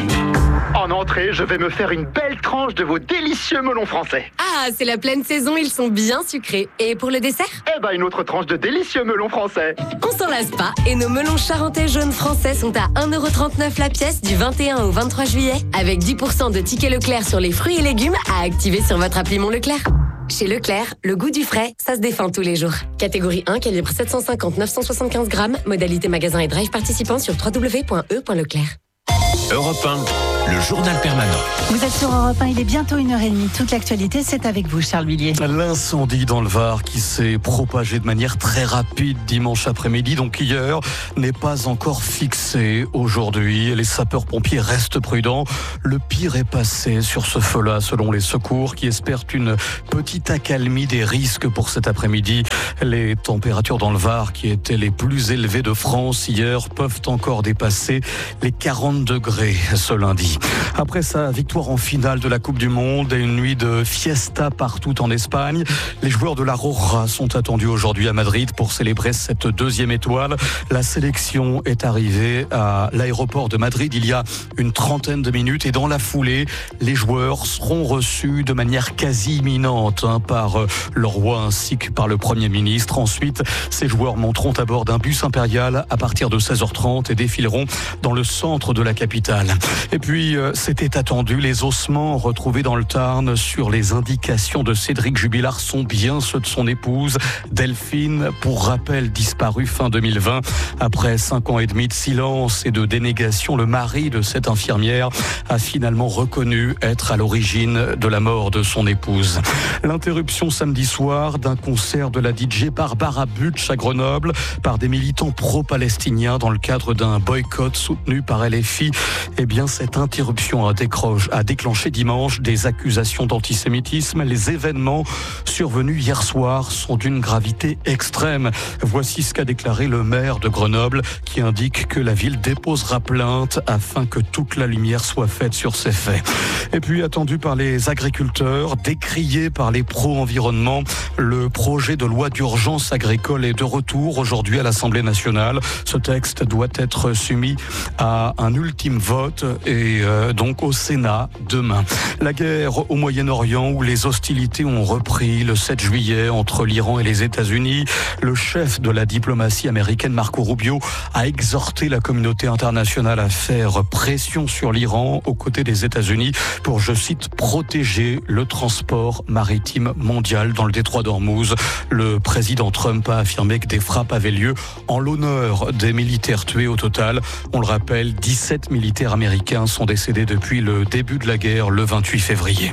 Speaker 10: En entrée, je vais me faire une belle tranche de vos délicieux melons français.
Speaker 2: Ah, c'est la pleine saison, ils sont bien sucrés. Et pour le dessert ?
Speaker 10: Eh ben, une autre tranche de délicieux melons français.
Speaker 2: On s'en lasse pas, et nos melons charentais jaunes français sont à un euro trente-neuf la pièce du vingt et un au vingt-trois juillet, avec dix pour cent de tickets Leclerc sur les fruits et légumes à activer sur votre appli Mon Leclerc. Chez Leclerc, le goût du frais, ça se défend tous les jours. Catégorie un, calibre sept cent cinquante neuf cent soixante-quinze grammes, modalité magasin et drive participant sur w w w point e point leclerc.
Speaker 3: Europe un, le journal permanent.
Speaker 5: Vous êtes sur Europe un, il est bientôt une heure trente. Toute l'actualité, c'est avec vous, Charles Villiers.
Speaker 4: L'incendie dans le Var qui s'est propagé de manière très rapide dimanche après-midi, donc hier, n'est pas encore fixé aujourd'hui. Les sapeurs-pompiers restent prudents. Le pire est passé sur ce feu-là, selon les secours, qui espèrent une petite accalmie des risques pour cet après-midi. Les températures dans le Var, qui étaient les plus élevées de France hier, peuvent encore dépasser les quarante degrés ce lundi. Après sa victoire en finale de la Coupe du Monde et une nuit de fiesta partout en Espagne, les joueurs de la Roja sont attendus aujourd'hui à Madrid pour célébrer cette deuxième étoile. La sélection est arrivée à l'aéroport de Madrid il y a une trentaine de minutes et dans la foulée, les joueurs seront reçus de manière quasi imminente hein, par le roi ainsi que par le Premier ministre. Ensuite, ces joueurs monteront à bord d'un bus impérial à partir de seize heures trente et défileront dans le centre de la capitale. Et puis, euh, c'était attendu, les ossements retrouvés dans le Tarn sur les indications de Cédric Jubilard sont bien ceux de son épouse, Delphine, pour rappel disparue fin deux mille vingt. Après cinq ans et demi de silence et de dénégation, le mari de cette infirmière a finalement reconnu être à l'origine de la mort de son épouse. L'interruption samedi soir d'un concert de la D J Barbara Butch à Grenoble par des militants pro-palestiniens dans le cadre d'un boycott soutenu par L F I. Eh bien, cette interruption a, décroche, a déclenché dimanche des accusations d'antisémitisme. Les événements survenus hier soir sont d'une gravité extrême. Voici ce qu'a déclaré le maire de Grenoble qui indique que la ville déposera plainte afin que toute la lumière soit faite sur ces faits. Et puis, attendu par les agriculteurs, décrié par les pro-environnement, le projet de loi d'urgence agricole est de retour aujourd'hui à l'Assemblée nationale. Ce texte doit être soumis à un ultime vote et euh, donc au Sénat demain. La guerre au Moyen-Orient où les hostilités ont repris le sept juillet entre l'Iran et les États-Unis. Le chef de la diplomatie américaine, Marco Rubio, a exhorté la communauté internationale à faire pression sur l'Iran aux côtés des États-Unis pour, je cite, protéger le transport maritime mondial dans le détroit d'Ormuz. Le président Trump a affirmé que des frappes avaient lieu en l'honneur des militaires tués au total. On le rappelle, dix-sept militaires américains sont décédés depuis le début de la guerre le vingt-huit février.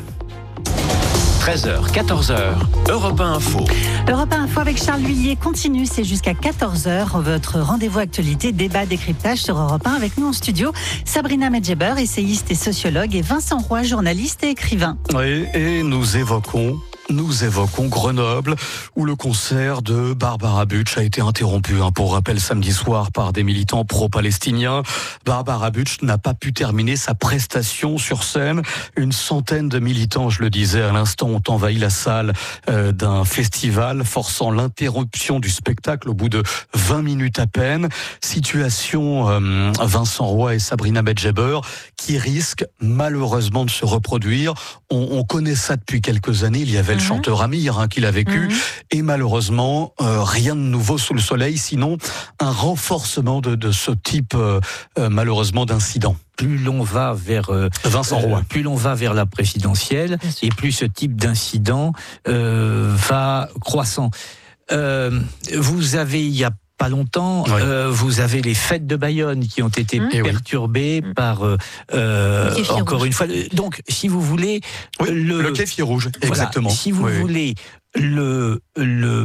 Speaker 3: treize heures, quatorze heures, Europe un Info.
Speaker 5: Europe un Info avec Charles Villiers continue, c'est jusqu'à quatorze heures. Votre rendez-vous actualité, débat, décryptage sur Europe un avec nous en studio. Sabrina Medjeber, essayiste et sociologue, et Vincent Roy, journaliste et écrivain.
Speaker 4: Oui, et nous évoquons Nous évoquons Grenoble, où le concert de Barbara Butch a été interrompu, hein, pour rappel samedi soir par des militants pro-palestiniens. Barbara Butch n'a pas pu terminer sa prestation sur scène. Une centaine de militants, je le disais à l'instant, ont envahi la salle euh, d'un festival, forçant l'interruption du spectacle au bout de vingt minutes à peine. Situation, euh, Vincent Roy et Sabrina Medjeber, qui risque malheureusement de se reproduire. On, on connaît ça depuis quelques années. Il y avait le chanteur Amir hein, qui l'a vécu, mmh. et malheureusement euh, rien de nouveau sous le soleil, sinon un renforcement de, de ce type euh, euh, malheureusement d'incident.
Speaker 16: Plus l'on va vers euh,
Speaker 4: Vincent Roy,
Speaker 16: euh, plus l'on va vers la présidentielle, et plus ce type d'incident euh, va croissant. Euh, vous avez il y a pas longtemps, oui. euh, vous avez les fêtes de Bayonne qui ont été mmh. perturbées mmh. par euh, euh, encore rouge. Une fois. Donc, si vous voulez,
Speaker 4: oui,
Speaker 16: le,
Speaker 4: le kéfir rouge, voilà, exactement.
Speaker 16: Si vous oui. voulez, le le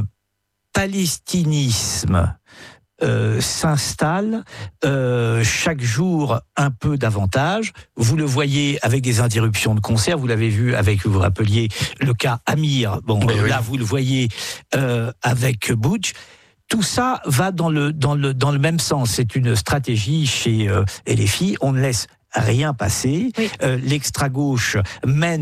Speaker 16: palestinisme euh, s'installe euh, chaque jour un peu davantage. Vous le voyez avec des interruptions de concert. Vous l'avez vu avec, vous vous rappeliez, le cas Amir. Bon, oui, là, oui. vous le voyez euh, avec Butch. Tout ça va dans le, dans le, dans le même sens. C'est une stratégie chez euh, L F I. On ne laisse rien passer. Oui. Euh, l'extra-gauche mène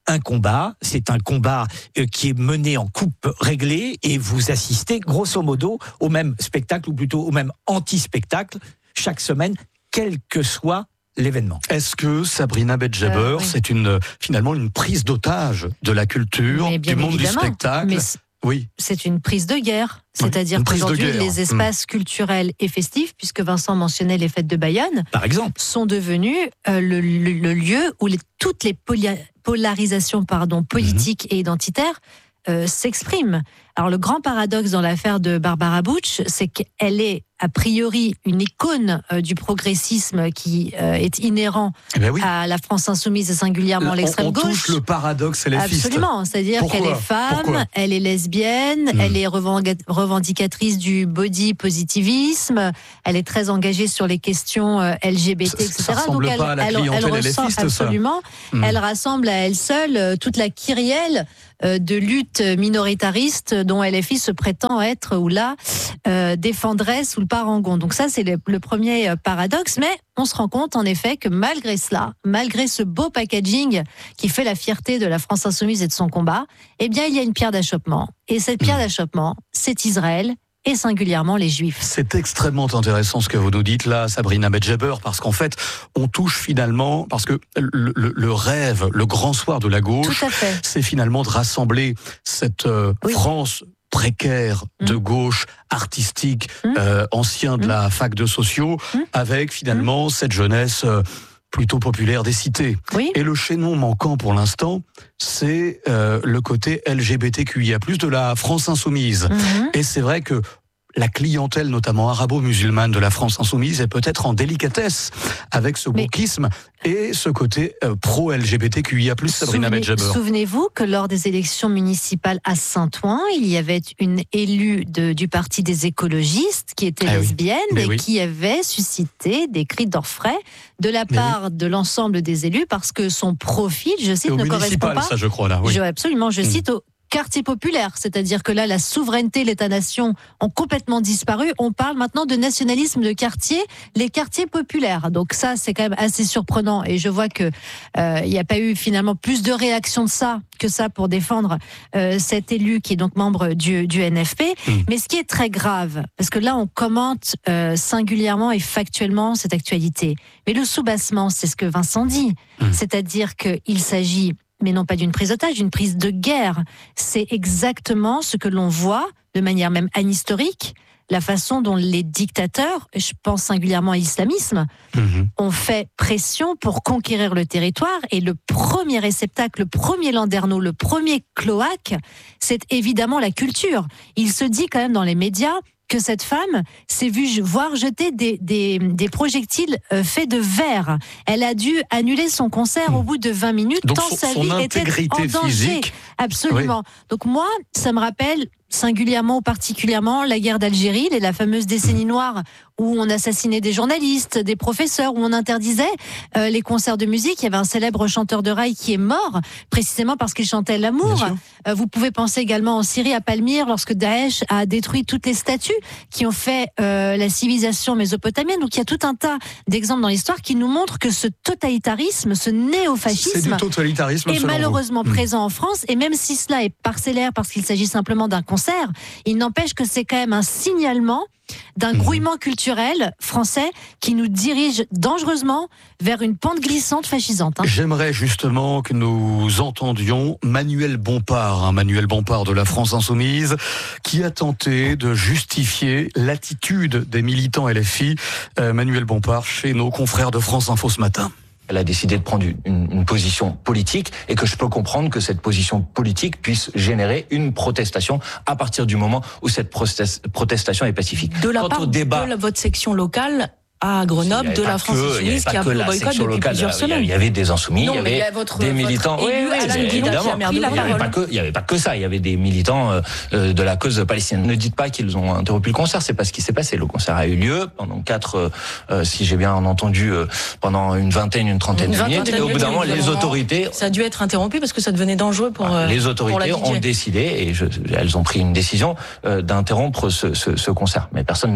Speaker 16: un combat, c'est un combat euh, qui est mené en coupe réglée et vous assistez grosso modo au même spectacle ou plutôt au même anti-spectacle chaque semaine, quel que soit l'événement.
Speaker 4: Est-ce que Sabrina Bedjaber, euh, oui. c'est une, finalement une prise d'otage de la culture, du monde du spectacle?
Speaker 25: Mais
Speaker 4: oui.
Speaker 25: C'est une prise de guerre. C'est-à-dire
Speaker 4: oui,
Speaker 25: qu'aujourd'hui, les espaces mmh. culturels et festifs, puisque Vincent mentionnait les fêtes de Bayonne,
Speaker 16: par exemple,
Speaker 25: sont devenus euh, le, le, le lieu où les, toutes les polia- polarisations pardon, politiques mmh. et identitaires euh, s'expriment. Alors le grand paradoxe dans l'affaire de Barbara Bush, c'est qu'elle est a priori une icône euh, du progressisme qui euh, est inhérent eh ben oui. à la France insoumise et singulièrement
Speaker 4: on,
Speaker 25: l'extrême
Speaker 4: on
Speaker 25: gauche.
Speaker 4: On touche le paradoxe et les fistes.
Speaker 25: Absolument, c'est-à-dire
Speaker 4: Pourquoi
Speaker 25: qu'elle est femme,
Speaker 4: Pourquoi
Speaker 25: elle est lesbienne, mmh. elle est revendicatrice du body positivisme, elle est très engagée sur les questions euh, L G B T, et cetera.
Speaker 4: Ça ressemble
Speaker 25: Donc
Speaker 4: pas
Speaker 25: elle,
Speaker 4: à la
Speaker 25: elle,
Speaker 4: clientèle
Speaker 25: elle ressent
Speaker 4: élitiste,
Speaker 25: absolument.
Speaker 4: Ça. Mmh.
Speaker 25: Elle rassemble à elle seule euh, toute la kyrielle euh, de lutte minoritariste dont L F I se prétend être ou là euh, défendresse ou le parangon. Donc ça, c'est le, le premier paradoxe, mais on se rend compte en effet que malgré cela, malgré ce beau packaging qui fait la fierté de la France insoumise et de son combat, eh bien il y a une pierre d'achoppement. Et cette pierre d'achoppement, c'est Israël et singulièrement les Juifs.
Speaker 4: C'est extrêmement intéressant ce que vous nous dites là, Sabrina Bedjaber, parce qu'en fait, on touche finalement, parce que le, le, le rêve, le grand soir de la gauche, c'est finalement de rassembler cette euh, oui. France précaire mmh. de gauche, artistique, mmh. euh, ancien de mmh. la fac de sociaux, mmh. avec finalement mmh. cette jeunesse euh, plutôt populaire des cités.
Speaker 25: Oui.
Speaker 4: Et le chaînon manquant pour l'instant, c'est euh, le côté L G B T Q I A plus, de la France insoumise. Mmh. Et c'est vrai que la clientèle, notamment arabo-musulmane de la France insoumise, est peut-être en délicatesse avec ce wokisme et ce côté euh, pro-L G B T Q I A plus, Sabrina Bedjaber.
Speaker 25: Souvenez-vous que lors des élections municipales à Saint-Ouen, il y avait une élue de, du parti des écologistes qui était ah lesbienne oui. et oui. qui avait suscité des cris d'orfraie de la part oui. de l'ensemble des élus parce que son profil, je cite, ne correspond pas.
Speaker 4: Ça, je crois là. Oui.
Speaker 25: Je, absolument, je mmh. cite au quartier populaire, c'est-à-dire que là, la souveraineté, l'État-nation ont complètement disparu. On parle maintenant de nationalisme de quartier, les quartiers populaires. Donc ça, c'est quand même assez surprenant. Et je vois que euh, il n'y a pas eu finalement plus de réactions de ça que ça pour défendre euh, cet élu qui est donc membre du, du N F P. Mmh. Mais ce qui est très grave, parce que là, on commente euh, singulièrement et factuellement cette actualité. Mais le soubassement, c'est ce que Vincent dit. Mmh. C'est-à-dire qu'il s'agit mais non pas d'une prise d'otage, d'une prise de guerre. C'est exactement ce que l'on voit, de manière même anhistorique, la façon dont les dictateurs, je pense singulièrement à l'islamisme, mmh. ont fait pression pour conquérir le territoire. Et le premier réceptacle, le premier landerneau, le premier cloaque, c'est évidemment la culture. Il se dit quand même dans les médias que cette femme s'est vue voir jeter des, des, des projectiles euh, faits de verre. Elle a dû annuler son concert mmh. au bout de vingt minutes,
Speaker 4: donc
Speaker 25: tant
Speaker 4: son,
Speaker 25: sa
Speaker 4: son
Speaker 25: vie était en danger.
Speaker 4: Physique.
Speaker 25: Absolument. Oui. Donc moi, ça me rappelle singulièrement ou particulièrement la guerre d'Algérie, la fameuse décennie noire où on assassinait des journalistes, des professeurs, où on interdisait euh, les concerts de musique. Il y avait un célèbre chanteur de raï qui est mort, précisément parce qu'il chantait l'amour. Euh, vous pouvez penser également en Syrie, à Palmyre, lorsque Daesh a détruit toutes les statues qui ont fait euh, la civilisation mésopotamienne. Donc il y a tout un tas d'exemples dans l'histoire qui nous montrent que ce totalitarisme, ce néofascisme
Speaker 4: c'est du totalitarisme,
Speaker 25: est malheureusement
Speaker 4: vous.
Speaker 25: présent mmh. en France. Et même si cela est parcellaire parce qu'il s'agit simplement d'un concert, il n'empêche que c'est quand même un signalement d'un mmh. grouillement culturel français qui nous dirige dangereusement vers une pente glissante fascisante. Hein.
Speaker 4: J'aimerais justement que nous entendions Manuel Bompard, hein, Manuel Bompard de la France Insoumise, qui a tenté de justifier l'attitude des militants L F I. Euh, Manuel Bompard chez nos confrères de France Info ce matin.
Speaker 11: Elle a décidé de prendre une, une position politique et que je peux comprendre que cette position politique puisse générer une protestation à partir du moment où cette protestation est pacifique.
Speaker 12: De la
Speaker 11: Quant
Speaker 12: part
Speaker 11: au débat,
Speaker 12: de la, votre section locale à Grenoble, de la France Insoumise qui a appelé au boycott depuis
Speaker 11: locale,
Speaker 12: plusieurs semaines.
Speaker 11: Il y avait des insoumis,
Speaker 12: non,
Speaker 11: il y avait
Speaker 12: votre,
Speaker 11: des militants.
Speaker 12: Oui, oui, évidemment.
Speaker 11: Il n'y avait pas que, il y avait pas que ça. Il y avait des militants euh, de la cause palestinienne. Ne dites pas qu'ils ont interrompu le concert. C'est pas ce qui s'est passé. Le concert a eu lieu pendant quatre, euh, si j'ai bien entendu, euh, pendant une vingtaine, une trentaine une de minutes. Et au bout d'un moment, les autorités.
Speaker 12: Ça a dû être interrompu parce que ça devenait dangereux pour.
Speaker 11: Euh, les autorités
Speaker 12: pour
Speaker 11: ont décidé et je, elles ont pris une décision euh, d'interrompre ce, ce, ce concert. Mais personne ne l'a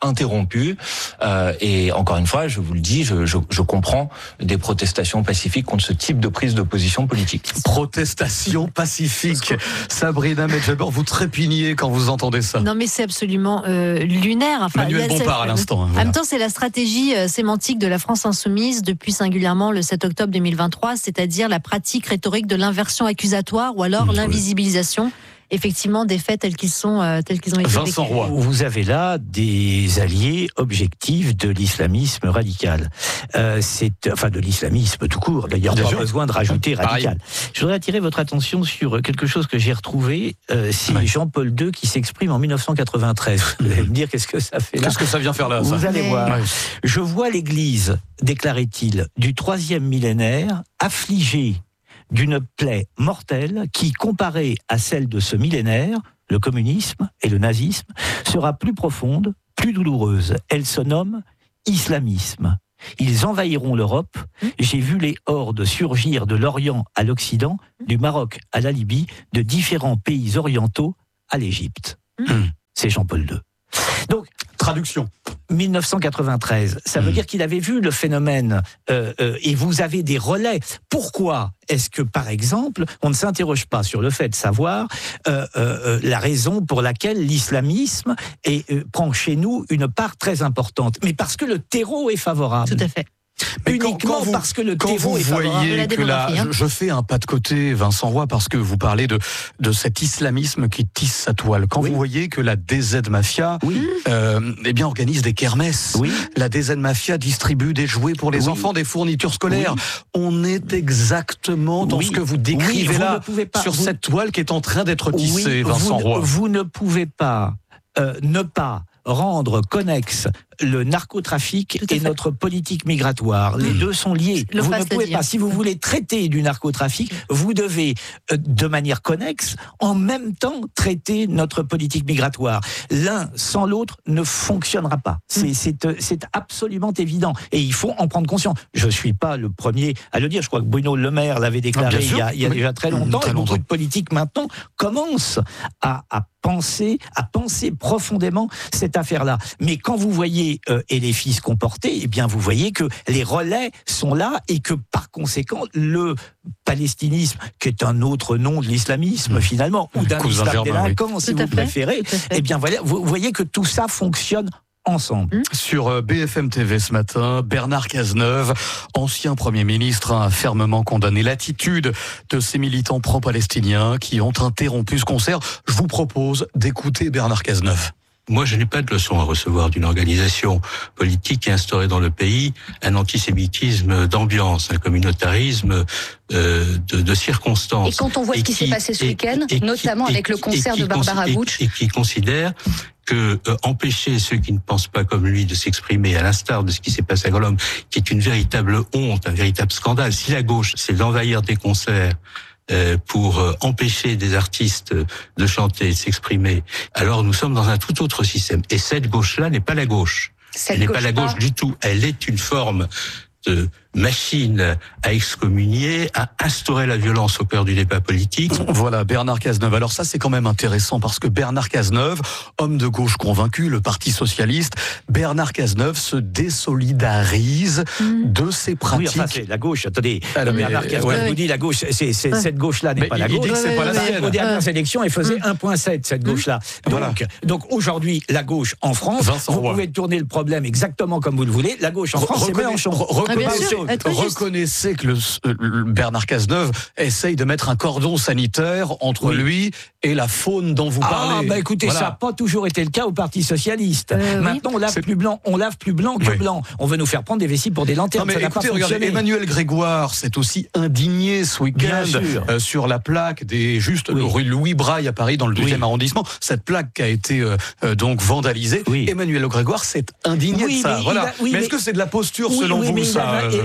Speaker 11: interrompue. Euh, et encore une fois, je vous le dis, je, je, je comprends des protestations pacifiques contre ce type de prise de position politique.
Speaker 4: Protestation pacifique. Sabrina Medjaber, vous trépigniez quand vous entendez ça.
Speaker 25: Non, mais c'est absolument euh, lunaire. Enfin,
Speaker 4: Manuel Bompard à l'instant. Hein,
Speaker 25: en
Speaker 4: voilà.
Speaker 25: même temps, c'est la stratégie euh, sémantique de la France insoumise depuis singulièrement le sept octobre deux mille vingt-trois, c'est-à-dire la pratique rhétorique de l'inversion accusatoire ou alors mmh, l'invisibilisation. Effectivement, des faits tels qu'ils sont, euh, tels qu'ils ont été
Speaker 4: Vincent
Speaker 25: vécus.
Speaker 4: Roy.
Speaker 16: Vous avez là des alliés objectifs de l'islamisme radical. Euh, c'est, enfin, de l'islamisme tout court. D'ailleurs, pas besoin de rajouter radical. Je voudrais attirer votre attention sur quelque chose que j'ai retrouvé. Euh, c'est oui. Jean-Paul deux qui s'exprime en dix-neuf cent quatre-vingt-treize. Vous allez me dire qu'est-ce que ça fait là.
Speaker 4: Qu'est-ce que ça vient faire là, ça ?
Speaker 16: Vous allez
Speaker 25: Mais...
Speaker 16: voir. Oui. Je vois l'Église, déclarait-il, du troisième millénaire, affligée d'une plaie mortelle qui, comparée à celle de ce millénaire, le communisme et le nazisme, sera plus profonde, plus douloureuse. Elle se nomme islamisme. Ils envahiront l'Europe. J'ai vu les hordes surgir de l'Orient à l'Occident, du Maroc à la Libye, de différents pays orientaux à l'Égypte. Mmh. C'est Jean-Paul deux. Donc,
Speaker 4: traduction.
Speaker 16: dix-neuf cent quatre-vingt-treize, ça veut mmh. dire qu'il avait vu le phénomène euh, euh, et vous avez des relais. Pourquoi est-ce que, par exemple, on ne s'interroge pas sur le fait de savoir euh, euh, la raison pour laquelle l'islamisme est, euh, prend chez nous une part très importante ? Mais parce que le terreau est favorable.
Speaker 25: Tout à fait.
Speaker 4: Mais
Speaker 16: uniquement
Speaker 4: quand, quand vous,
Speaker 16: parce que le
Speaker 4: quand
Speaker 16: terreau
Speaker 4: vous
Speaker 16: est favorable.
Speaker 4: voyez
Speaker 25: la
Speaker 4: que la,
Speaker 25: hein.
Speaker 4: je, je fais un pas de côté, Vincent Roy, parce que vous parlez de, de cet islamisme qui tisse sa toile. Quand oui. vous voyez que la D Z Mafia oui. euh, eh bien, organise des kermesses, oui. la D Z Mafia distribue des jouets pour les oui. enfants, des fournitures scolaires, oui. on est exactement dans oui. ce que vous décrivez oui, là, vous pas, sur vous... cette toile qui est en train d'être tissée, oui, Vincent
Speaker 16: vous,
Speaker 4: Roy.
Speaker 16: Vous ne pouvez pas euh, ne pas rendre connexe le narcotrafic et notre politique migratoire. Les mmh. deux sont liés. Le vous ne pouvez pas, si vous voulez traiter du narcotrafic, vous devez, euh, de manière connexe, en même temps traiter notre politique migratoire. L'un sans l'autre ne fonctionnera pas. C'est, mmh. c'est, c'est absolument évident. Et il faut en prendre conscience. Je ne suis pas le premier à le dire. Je crois que Bruno Le Maire l'avait déclaré ah, il y a, il y a oui. déjà très longtemps. Mmh, très et beaucoup longtemps. de politiques maintenant commencent à, à penser, à penser profondément cette affaire-là. Mais quand vous voyez euh, et les fils comportés, eh bien vous voyez que les relais sont là et que par conséquent le palestinisme, qui est un autre nom de l'islamisme mmh. finalement, ou d'un islam délinquant, oui. si tout vous préférez, eh bien voilà, vous voyez que tout ça fonctionne ensemble.
Speaker 4: Sur B F M T V ce matin, Bernard Cazeneuve, ancien Premier ministre, a fermement condamné l'attitude de ces militants pro-palestiniens qui ont interrompu ce concert. Je vous propose d'écouter Bernard Cazeneuve.
Speaker 13: Moi, je n'ai pas de leçon à recevoir d'une organisation politique qui a instauré dans le pays un antisémitisme d'ambiance, un communautarisme euh, de, de circonstances.
Speaker 14: Et quand on voit ce qui, qui s'est passé ce week-end, notamment et, avec le concert de Barbara Bush,
Speaker 13: et, et qui considère que euh, empêcher ceux qui ne pensent pas comme lui de s'exprimer, à l'instar de ce qui s'est passé à Grenoble, qui est une véritable honte, un véritable scandale. Si la gauche, c'est d'envahir des concerts Euh, pour euh, empêcher des artistes de chanter et de s'exprimer, alors nous sommes dans un tout autre système. Et cette gauche-là n'est pas la gauche. Cette Elle n'est pas la gauche pas. du tout. Elle est une forme de machine à excommunier, à instaurer la violence au cœur du débat politique.
Speaker 4: Voilà, Bernard Cazeneuve. Alors ça, c'est quand même intéressant parce que Bernard Cazeneuve, homme de gauche convaincu, le Parti socialiste, Bernard Cazeneuve se désolidarise mmh. de ces pratiques.
Speaker 16: Oui, enfin, c'est la gauche. Attendez, Alors, Bernard mais, Cazeneuve ouais. vous dit la gauche, c'est, c'est ouais. cette gauche-là n'est mais pas la gauche.
Speaker 4: Il dit que c'est ouais, pas la sienne.
Speaker 16: Aux dernières élections, elle faisait mmh. un virgule sept, cette gauche-là. Donc, voilà. donc aujourd'hui, la gauche en France, Vincent vous Roy. pouvez tourner le problème exactement comme vous le voulez. La gauche en France, Reconnais, c'est Mélenchon.
Speaker 4: Reconnaissez, reconnaissez que le, le Bernard Cazeneuve essaye de mettre un cordon sanitaire entre oui. lui et la faune dont vous
Speaker 16: ah,
Speaker 4: parlez.
Speaker 16: Ah bah écoutez, voilà. ça n'a pas toujours été le cas au Parti socialiste. Euh, Maintenant, oui. on lave c'est... plus blanc, on lave plus blanc que oui. blanc. On veut nous faire prendre des vessies pour des lanternes.
Speaker 4: Non mais
Speaker 16: ça
Speaker 4: écoutez,
Speaker 16: n'a pas
Speaker 4: regardez, Emmanuel Grégoire s'est aussi indigné ce week-end euh, sur la plaque des juste oui. rue Louis Braille à Paris dans le deuxième oui. arrondissement. Cette plaque qui a été euh, euh, donc vandalisée. Oui. Emmanuel Grégoire s'est indigné oui, de ça.
Speaker 16: Mais,
Speaker 4: voilà.
Speaker 16: a, oui,
Speaker 4: mais, mais est-ce
Speaker 16: mais...
Speaker 4: que c'est de la posture
Speaker 16: oui,
Speaker 4: selon
Speaker 16: oui,
Speaker 4: vous
Speaker 16: mais
Speaker 4: ça
Speaker 16: a,
Speaker 4: euh,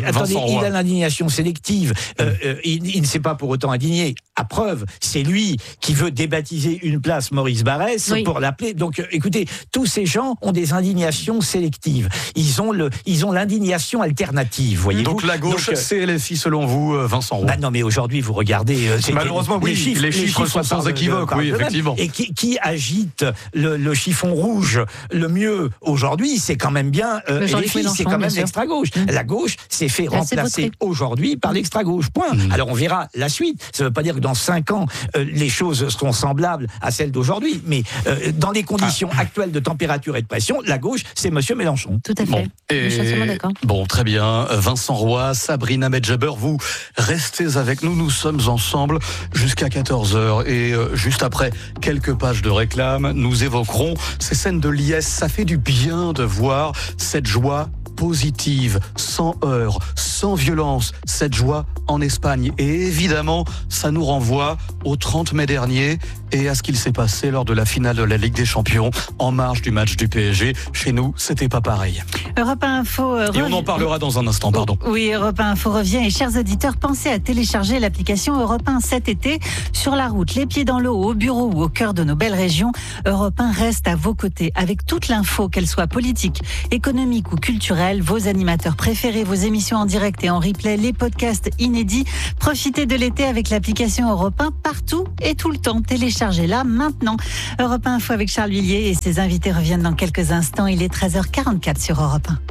Speaker 16: attendez,
Speaker 4: Vincent
Speaker 16: il
Speaker 4: Roy.
Speaker 16: a l'indignation sélective. Euh, euh, il, il ne s'est pas pour autant indigné. À preuve, c'est lui qui veut débaptiser une place Maurice Barrès
Speaker 25: Oui.
Speaker 16: pour l'appeler. Donc, euh, écoutez, tous ces gens ont des indignations sélectives. Ils ont le, ils ont l'indignation alternative, voyez-vous.
Speaker 4: Donc la gauche,
Speaker 16: Donc, euh,
Speaker 4: c'est L F I selon vous, euh, Vincent Roy.
Speaker 16: bah non, mais aujourd'hui, vous regardez. euh, c'est-
Speaker 4: Malheureusement, oui, les chiffres sont sans
Speaker 16: parlent-
Speaker 4: équivoque,
Speaker 16: parlent
Speaker 4: oui,
Speaker 16: d'eux-mêmes.
Speaker 4: effectivement.
Speaker 16: Et qui, qui agite le, le chiffon rouge le mieux aujourd'hui, c'est quand même bien euh,
Speaker 25: Le
Speaker 16: L
Speaker 25: Jean-Luc
Speaker 16: F I, c'est
Speaker 25: Mélenchon,
Speaker 16: quand même
Speaker 25: bien sûr.
Speaker 16: l'extrême-gauche.
Speaker 25: Mmh.
Speaker 16: La gauche s'est fait
Speaker 25: Là, c'est
Speaker 16: remplacer
Speaker 25: voté.
Speaker 16: aujourd'hui par l'extrême-gauche. Point.
Speaker 4: Mmh.
Speaker 16: Alors on verra la suite. Ça ne veut pas dire que dans cinq ans, euh, les choses seront semblables à celles d'aujourd'hui, mais euh, dans les conditions
Speaker 4: Ah.
Speaker 16: actuelles de température et de pression, la gauche, c'est Monsieur Mélenchon.
Speaker 25: Tout à fait.
Speaker 4: Bon,
Speaker 25: Je suis absolument
Speaker 4: et
Speaker 25: d'accord.
Speaker 4: bon, très bien. Vincent Roy, Sabrina Medjaber, vous restez avec nous. Nous sommes ensemble jusqu'à quatorze heures. Et euh, juste après quelques pages de réclame, nous évoquerons ces scènes de liesse. Ça fait du bien de voir cette joie positive, sans heurts, sans violence, cette joie en Espagne. Et évidemment, ça nous renvoie au trente mai dernier et à ce qu'il s'est passé lors de la finale de la Ligue des Champions en marge du match du P S G. Chez nous, c'était pas pareil.
Speaker 5: Europe un Info. euh,
Speaker 4: Et on en
Speaker 5: rev-
Speaker 4: parlera dans un instant, pardon.
Speaker 5: Oui, Europe un Info revient. Et chers auditeurs, pensez à télécharger l'application Europe un cet été. Sur la route, les pieds dans l'eau, au bureau ou au cœur de nos belles régions, Europe un reste à vos côtés avec toute l'info, qu'elle soit politique, économique ou culturelle, vos animateurs préférés, vos émissions en direct et en replay, les podcasts inédits. Profitez de l'été avec l'application Europe un partout et tout le temps. Téléchargez-la maintenant. Europe un Info avec Charles Villiers et ses invités reviennent dans quelques instants. Il est treize heures quarante-quatre sur Europe un.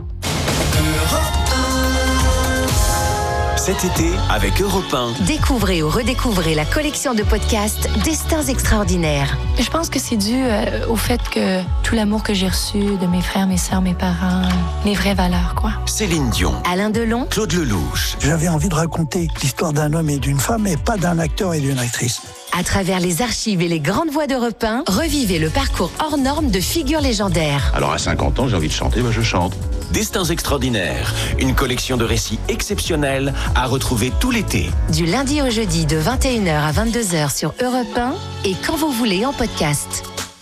Speaker 3: Cet été, avec Europe un.
Speaker 2: Découvrez ou redécouvrez la collection de podcasts Destins extraordinaires.
Speaker 14: Je pense que c'est dû euh, au fait que tout l'amour que j'ai reçu de mes frères, mes sœurs, mes parents, les vraies valeurs, quoi.
Speaker 3: Céline Dion,
Speaker 2: Alain Delon,
Speaker 3: Claude Lelouch,
Speaker 15: J'avais envie de raconter l'histoire d'un homme et d'une femme, et pas d'un acteur et d'une actrice.
Speaker 2: à travers les archives et les grandes voix d'Europe un, revivez le parcours hors norme de figures légendaires.
Speaker 17: Alors à cinquante ans, j'ai envie de chanter, bah je chante.
Speaker 3: Destins extraordinaires, une collection de récits exceptionnels à retrouver tout l'été.
Speaker 2: Du lundi au jeudi de vingt et une heures à vingt-deux heures sur Europe un et quand vous voulez en podcast.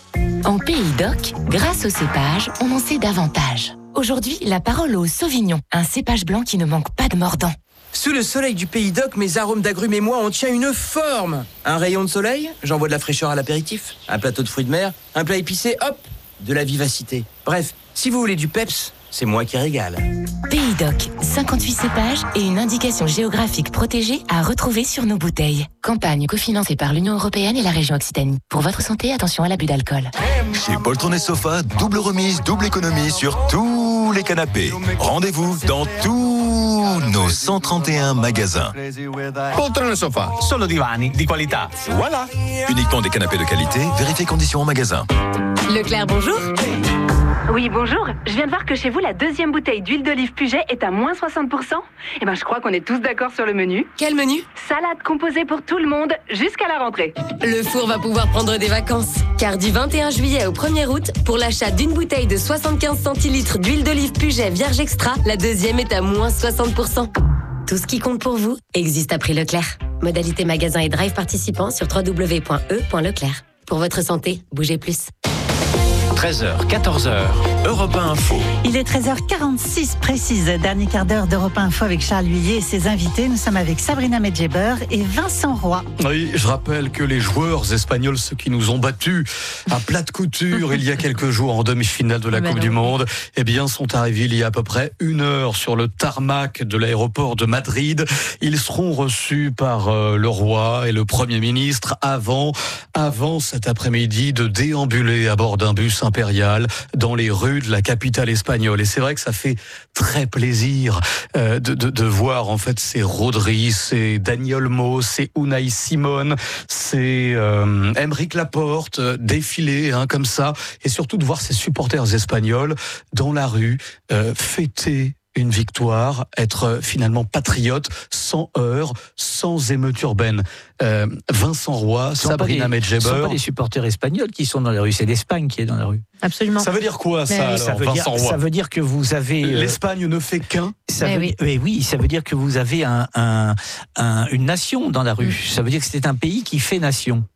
Speaker 19: En Pays d'Oc, grâce au cépage, on en sait davantage. Aujourd'hui, la parole au Sauvignon, un cépage blanc qui ne manque pas de mordant.
Speaker 20: Sous le soleil du Pays d'Oc, mes arômes d'agrumes et moi, on tient une forme. Un rayon de soleil, j'envoie de la fraîcheur à l'apéritif. Un plateau de fruits de mer, un plat épicé, hop, de la vivacité. Bref, si vous voulez du peps, c'est moi qui régale.
Speaker 19: Pays d'Oc, cinquante-huit cépages et une indication géographique protégée à retrouver sur nos bouteilles. Campagne cofinancée par l'Union européenne et la région Occitanie. Pour votre santé, attention à l'abus d'alcool.
Speaker 18: Chez Poltron et Sofa, double remise, double économie sur tous les canapés. Rendez-vous dans tous nos cent trente et un magasins.
Speaker 17: Poltrone e Sofa, solo divani di qualità. Voilà.
Speaker 18: Uniquement des canapés de qualité, vérifiez conditions en magasin.
Speaker 1: Leclerc, bonjour. Oui, bonjour. Je viens de voir que chez vous, la deuxième bouteille d'huile d'olive Puget est à moins soixante pour cent. Eh ben, je crois qu'on est tous d'accord sur le menu.
Speaker 2: Quel menu?
Speaker 1: Salade composée pour tout le monde jusqu'à la rentrée.
Speaker 2: Le four va pouvoir prendre des vacances. Car du vingt et un juillet au premier août, pour l'achat d'une bouteille de soixante-quinze centilitres d'huile d'olive Puget Vierge Extra, la deuxième est à moins soixante pour cent. Tout ce qui compte pour vous existe à prix Leclerc. Modalité magasin et drive participants sur w w w point e point leclerc. Pour votre santé, bougez plus.
Speaker 3: treize heures, quatorze heures, Europe un Info.
Speaker 5: Il est treize heures quarante-six précise, dernier quart d'heure d'Europe un Info avec Charles Huillier et ses invités. Nous sommes avec Sabrina Medjaber et Vincent Roy.
Speaker 4: Oui, je rappelle que les joueurs espagnols, ceux qui nous ont battus à plat de couture il y a quelques jours en demi-finale de la
Speaker 25: Ben
Speaker 4: Coupe
Speaker 25: non.
Speaker 4: du Monde, eh bien, sont arrivés il y a à peu près une heure sur le tarmac de l'aéroport de Madrid. Ils seront reçus par euh, le roi et le Premier ministre avant, avant cet après-midi de déambuler à bord d'un bus impérial dans les rues de la capitale espagnole. Et c'est vrai que ça fait très plaisir euh, de, de, de voir en fait ces Rodri, ces Daniel Mo, ces Unai Simon, ces euh, Aymeric Laporte euh, défiler hein, comme ça, et surtout de voir ces supporters espagnols dans la rue euh, fêter une victoire, être finalement patriote, sans heurts, sans émeute urbaine. Euh, Vincent Roy,
Speaker 16: Ce sont
Speaker 4: Sabrina
Speaker 16: pas des- Ce ne sont
Speaker 4: Medjaber.
Speaker 16: pas les supporters espagnols qui sont dans la rue, c'est l'Espagne qui est dans la rue.
Speaker 25: Absolument.
Speaker 4: Ça veut dire quoi ça,
Speaker 25: Mais oui.
Speaker 4: alors,
Speaker 16: ça, veut dire,
Speaker 4: Vincent Roy
Speaker 16: ça veut dire que vous avez... euh,
Speaker 4: L'Espagne ne fait qu'un.
Speaker 16: Ça
Speaker 25: Mais
Speaker 16: veut,
Speaker 25: oui.
Speaker 16: mais oui, ça veut dire que vous avez un, un- un- une nation dans la rue. Ça veut dire que c'est un pays qui fait nation.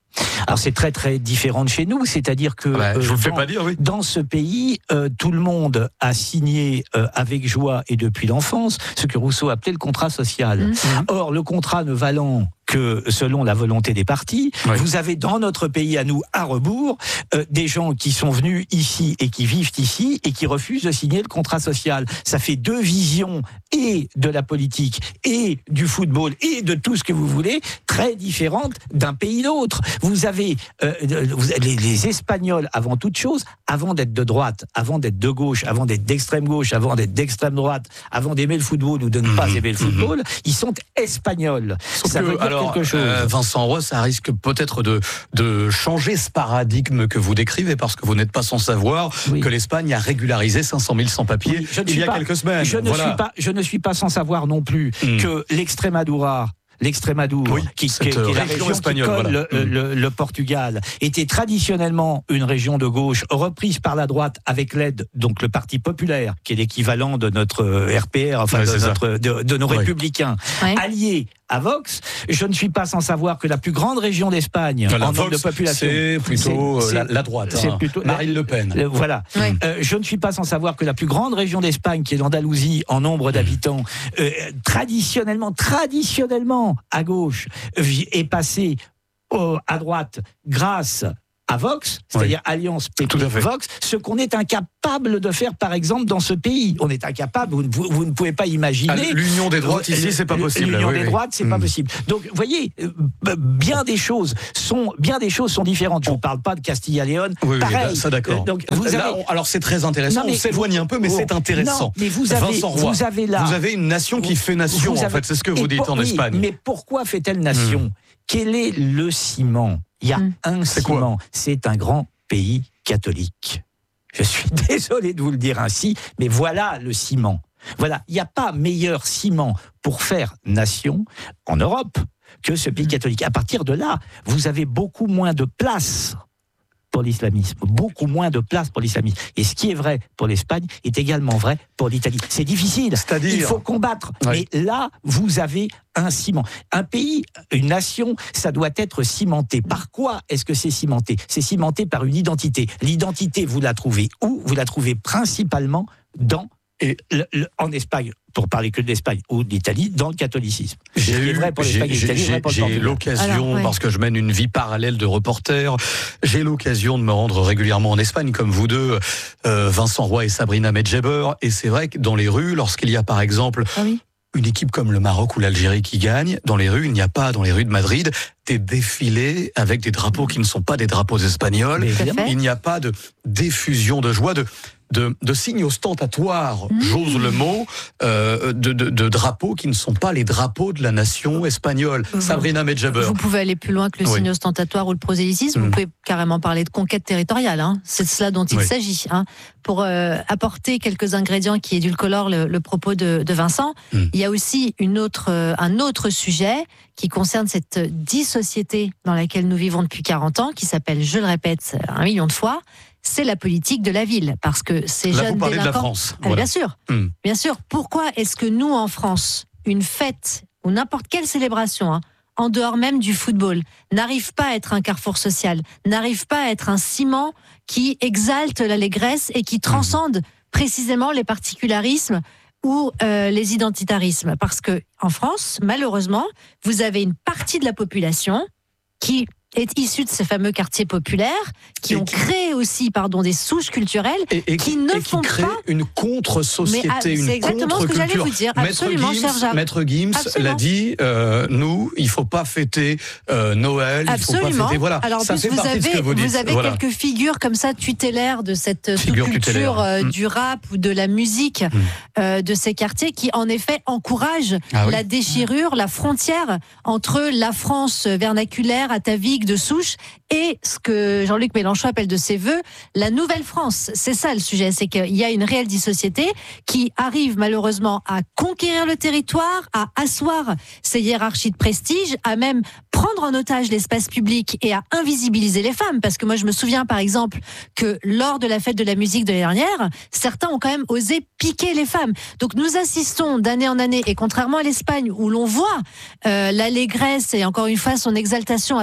Speaker 16: Alors c'est très très différent de chez nous, c'est-à-dire que
Speaker 4: ouais,
Speaker 16: euh,
Speaker 4: je vous le fais
Speaker 16: dans,
Speaker 4: pas dire, oui.
Speaker 16: dans ce pays, euh, tout le monde a signé euh, avec joie et depuis l'enfance ce que Rousseau appelait le contrat social. Mmh. Or, le contrat ne valant que selon la volonté des partis, oui. Vous avez dans notre pays à nous, à rebours, euh, des gens qui sont venus ici et qui vivent ici et qui refusent de signer le contrat social. Ça fait deux visions et de la politique et du football et de tout ce que vous voulez très différentes d'un pays d'autre. Vous avez, euh, vous avez les, les Espagnols avant toute chose, avant d'être de droite, avant d'être de gauche, avant d'être d'extrême gauche, avant d'être d'extrême droite, avant d'aimer le football ou de ne mmh, pas aimer le football, mmh. Ils sont espagnols.
Speaker 4: Sauf ça que, veut dire alors, quelque chose. Euh, Vincent Roy, ça risque peut-être de, de changer ce paradigme que vous décrivez, parce que vous n'êtes pas sans savoir oui. que l'Espagne a régularisé cinq cent mille sans-papiers oui, il y a pas, quelques semaines.
Speaker 16: Je ne,
Speaker 4: voilà.
Speaker 16: suis pas, je ne suis pas sans savoir non plus mmh. que l'Extremadura, l'Extremadura, oui, qui, qui, qui est la région espagnole, qui colle voilà. le, le, le Portugal, était traditionnellement une région de gauche reprise par la droite avec l'aide, donc le Parti populaire, qui est l'équivalent de notre R P R, enfin ouais, de, notre, de, de nos ouais. républicains, ouais. alliés à Vox. Je ne suis pas sans savoir que la plus grande région d'Espagne
Speaker 4: voilà,
Speaker 16: en nombre
Speaker 4: Vox,
Speaker 16: de population,
Speaker 4: c'est plutôt c'est, la, la droite, c'est hein. plutôt Marine Le Pen.
Speaker 16: Le, voilà. Oui. Euh, je ne suis pas sans savoir que la plus grande région d'Espagne, qui est l'Andalousie en nombre d'habitants, euh, traditionnellement, traditionnellement à gauche, est passée au, à droite grâce à Vox, c'est-à-dire oui. Alliance P P Vox, ce qu'on est incapable de faire, par exemple, dans ce pays. On est incapable, vous, vous, vous ne pouvez pas imaginer...
Speaker 4: Ah, l'union des droites, ici, euh, c'est pas possible.
Speaker 16: L'union
Speaker 4: oui,
Speaker 16: des
Speaker 4: oui.
Speaker 16: droites, c'est mmh. pas possible. Donc, vous voyez, euh, bien des choses sont, bien des choses sont différentes. Je ne parle pas de Castilla-Léon.
Speaker 4: Oui,
Speaker 16: pareil.
Speaker 4: Oui, ça, d'accord.
Speaker 16: Donc, vous
Speaker 4: là,
Speaker 16: avez...
Speaker 4: on, alors, c'est très intéressant. Non, on s'éloigne un peu, mais oh, c'est intéressant.
Speaker 16: Non, mais vous avez,
Speaker 4: Vincent Roy,
Speaker 16: vous avez là...
Speaker 4: Vous avez une nation qui fait nation, avez, en fait. C'est ce que vous dites
Speaker 16: pour,
Speaker 4: en
Speaker 16: oui,
Speaker 4: Espagne.
Speaker 16: Mais pourquoi fait-elle nation mmh. Quel est le ciment? Il y a mmh. un c'est ciment. C'est un grand pays catholique. Je suis désolé de vous le dire ainsi, mais voilà le ciment. Voilà, il n'y a pas meilleur ciment pour faire nation en Europe que ce pays catholique. À partir de là, vous avez beaucoup moins de place pour l'islamisme, beaucoup moins de place pour l'islamisme. Et ce qui est vrai pour l'Espagne est également vrai pour l'Italie. C'est difficile, c'est-à-dire... il faut combattre. Oui. Mais là, vous avez un ciment. Un pays, une nation, ça doit être cimenté. Par quoi est-ce que c'est cimenté? C'est cimenté par une identité. L'identité, vous la trouvez où? Vous la trouvez principalement dans... Et le, le, en Espagne, pour parler que de l'Espagne ou de l'Italie, dans le catholicisme.
Speaker 4: J'ai eu, j'ai, j'ai, j'ai, j'ai l'occasion, Alors, ouais. parce que je mène une vie parallèle de reporter, j'ai l'occasion de me rendre régulièrement en Espagne, comme vous deux, euh, Vincent Roy et Sabrina Medjeber, et c'est vrai que dans les rues, lorsqu'il y a par exemple... Ah oui. Une équipe comme le Maroc ou l'Algérie qui gagne, dans les rues, il n'y a pas, dans les rues de Madrid, des défilés avec des drapeaux qui ne sont pas des drapeaux espagnols. Il n'y a pas de diffusion de joie, de, de, de signes ostentatoires, mmh. j'ose le mot, euh, de, de, de drapeaux qui ne sont pas les drapeaux de la nation espagnole. Vous, Sabrina Medjeber.
Speaker 25: Vous pouvez aller plus loin que le oui. signe ostentatoire ou le prosélytisme. Mmh. Vous pouvez carrément parler de conquête territoriale. Hein. C'est de cela dont il oui. s'agit. Hein. Pour euh, apporter quelques ingrédients qui édulcorent le, le propos de, de Vincent, mmh. il y a aussi une autre, euh, un autre sujet qui concerne cette dissociété dans laquelle nous vivons depuis quarante ans, qui s'appelle, je le répète un million de fois, c'est la politique de la ville. Parce que ces
Speaker 4: Là,
Speaker 25: jeunes
Speaker 4: vous parlez
Speaker 25: délinquants...
Speaker 4: de la France.
Speaker 25: Ah,
Speaker 4: voilà.
Speaker 25: Bien sûr,
Speaker 4: mmh.
Speaker 25: bien sûr. Pourquoi est-ce que nous, en France, une fête ou n'importe quelle célébration, hein, en dehors même du football, n'arrive pas à être un carrefour social, n'arrive pas à être un ciment qui exalte l'allégresse et qui transcende mmh. précisément les particularismes ou euh, les identitarismes. Parce que en France, malheureusement, vous avez une partie de la population qui est issue de ces fameux quartiers populaires, qui et ont qui... créé aussi, pardon, des souches culturelles
Speaker 4: et, et
Speaker 25: qui ne
Speaker 4: et
Speaker 25: font
Speaker 4: qui créent
Speaker 25: pas
Speaker 4: une contre-société,
Speaker 25: Mais, ah,
Speaker 4: une
Speaker 25: c'est exactement ce que j'allais vous dire. Absolument,
Speaker 4: Maître Gims, Maître Gims
Speaker 25: Absolument.
Speaker 4: l'a dit. Euh, nous, il faut pas fêter euh, Noël,
Speaker 25: Absolument.
Speaker 4: il faut pas fêter. Voilà.
Speaker 25: Alors, en
Speaker 4: ça
Speaker 25: plus,
Speaker 4: fait
Speaker 25: vous
Speaker 4: partie
Speaker 25: avez,
Speaker 4: de ce que vous dites.
Speaker 25: vous avez
Speaker 4: voilà.
Speaker 25: quelques figures comme ça tutélaires de cette
Speaker 4: Figure
Speaker 25: sous-culture euh,
Speaker 4: mmh.
Speaker 25: du rap ou de la musique mmh. euh, de ces quartiers qui, en effet, encouragent ah, oui. la déchirure, la frontière entre la France vernaculaire, atavique, de souche, et ce que Jean-Luc Mélenchon appelle de ses voeux la nouvelle France. C'est ça le sujet, c'est qu'il y a une réelle dissociété qui arrive malheureusement à conquérir le territoire, à asseoir ses hiérarchies de prestige, à même prendre en otage l'espace public et à invisibiliser les femmes. Parce que moi je me souviens par exemple que lors de la fête de la musique de l'année dernière, certains ont quand même osé piquer les femmes. Donc nous assistons d'année en année, et contrairement à l'Espagne où l'on voit euh, l'allégresse et encore une fois son exaltation à travers les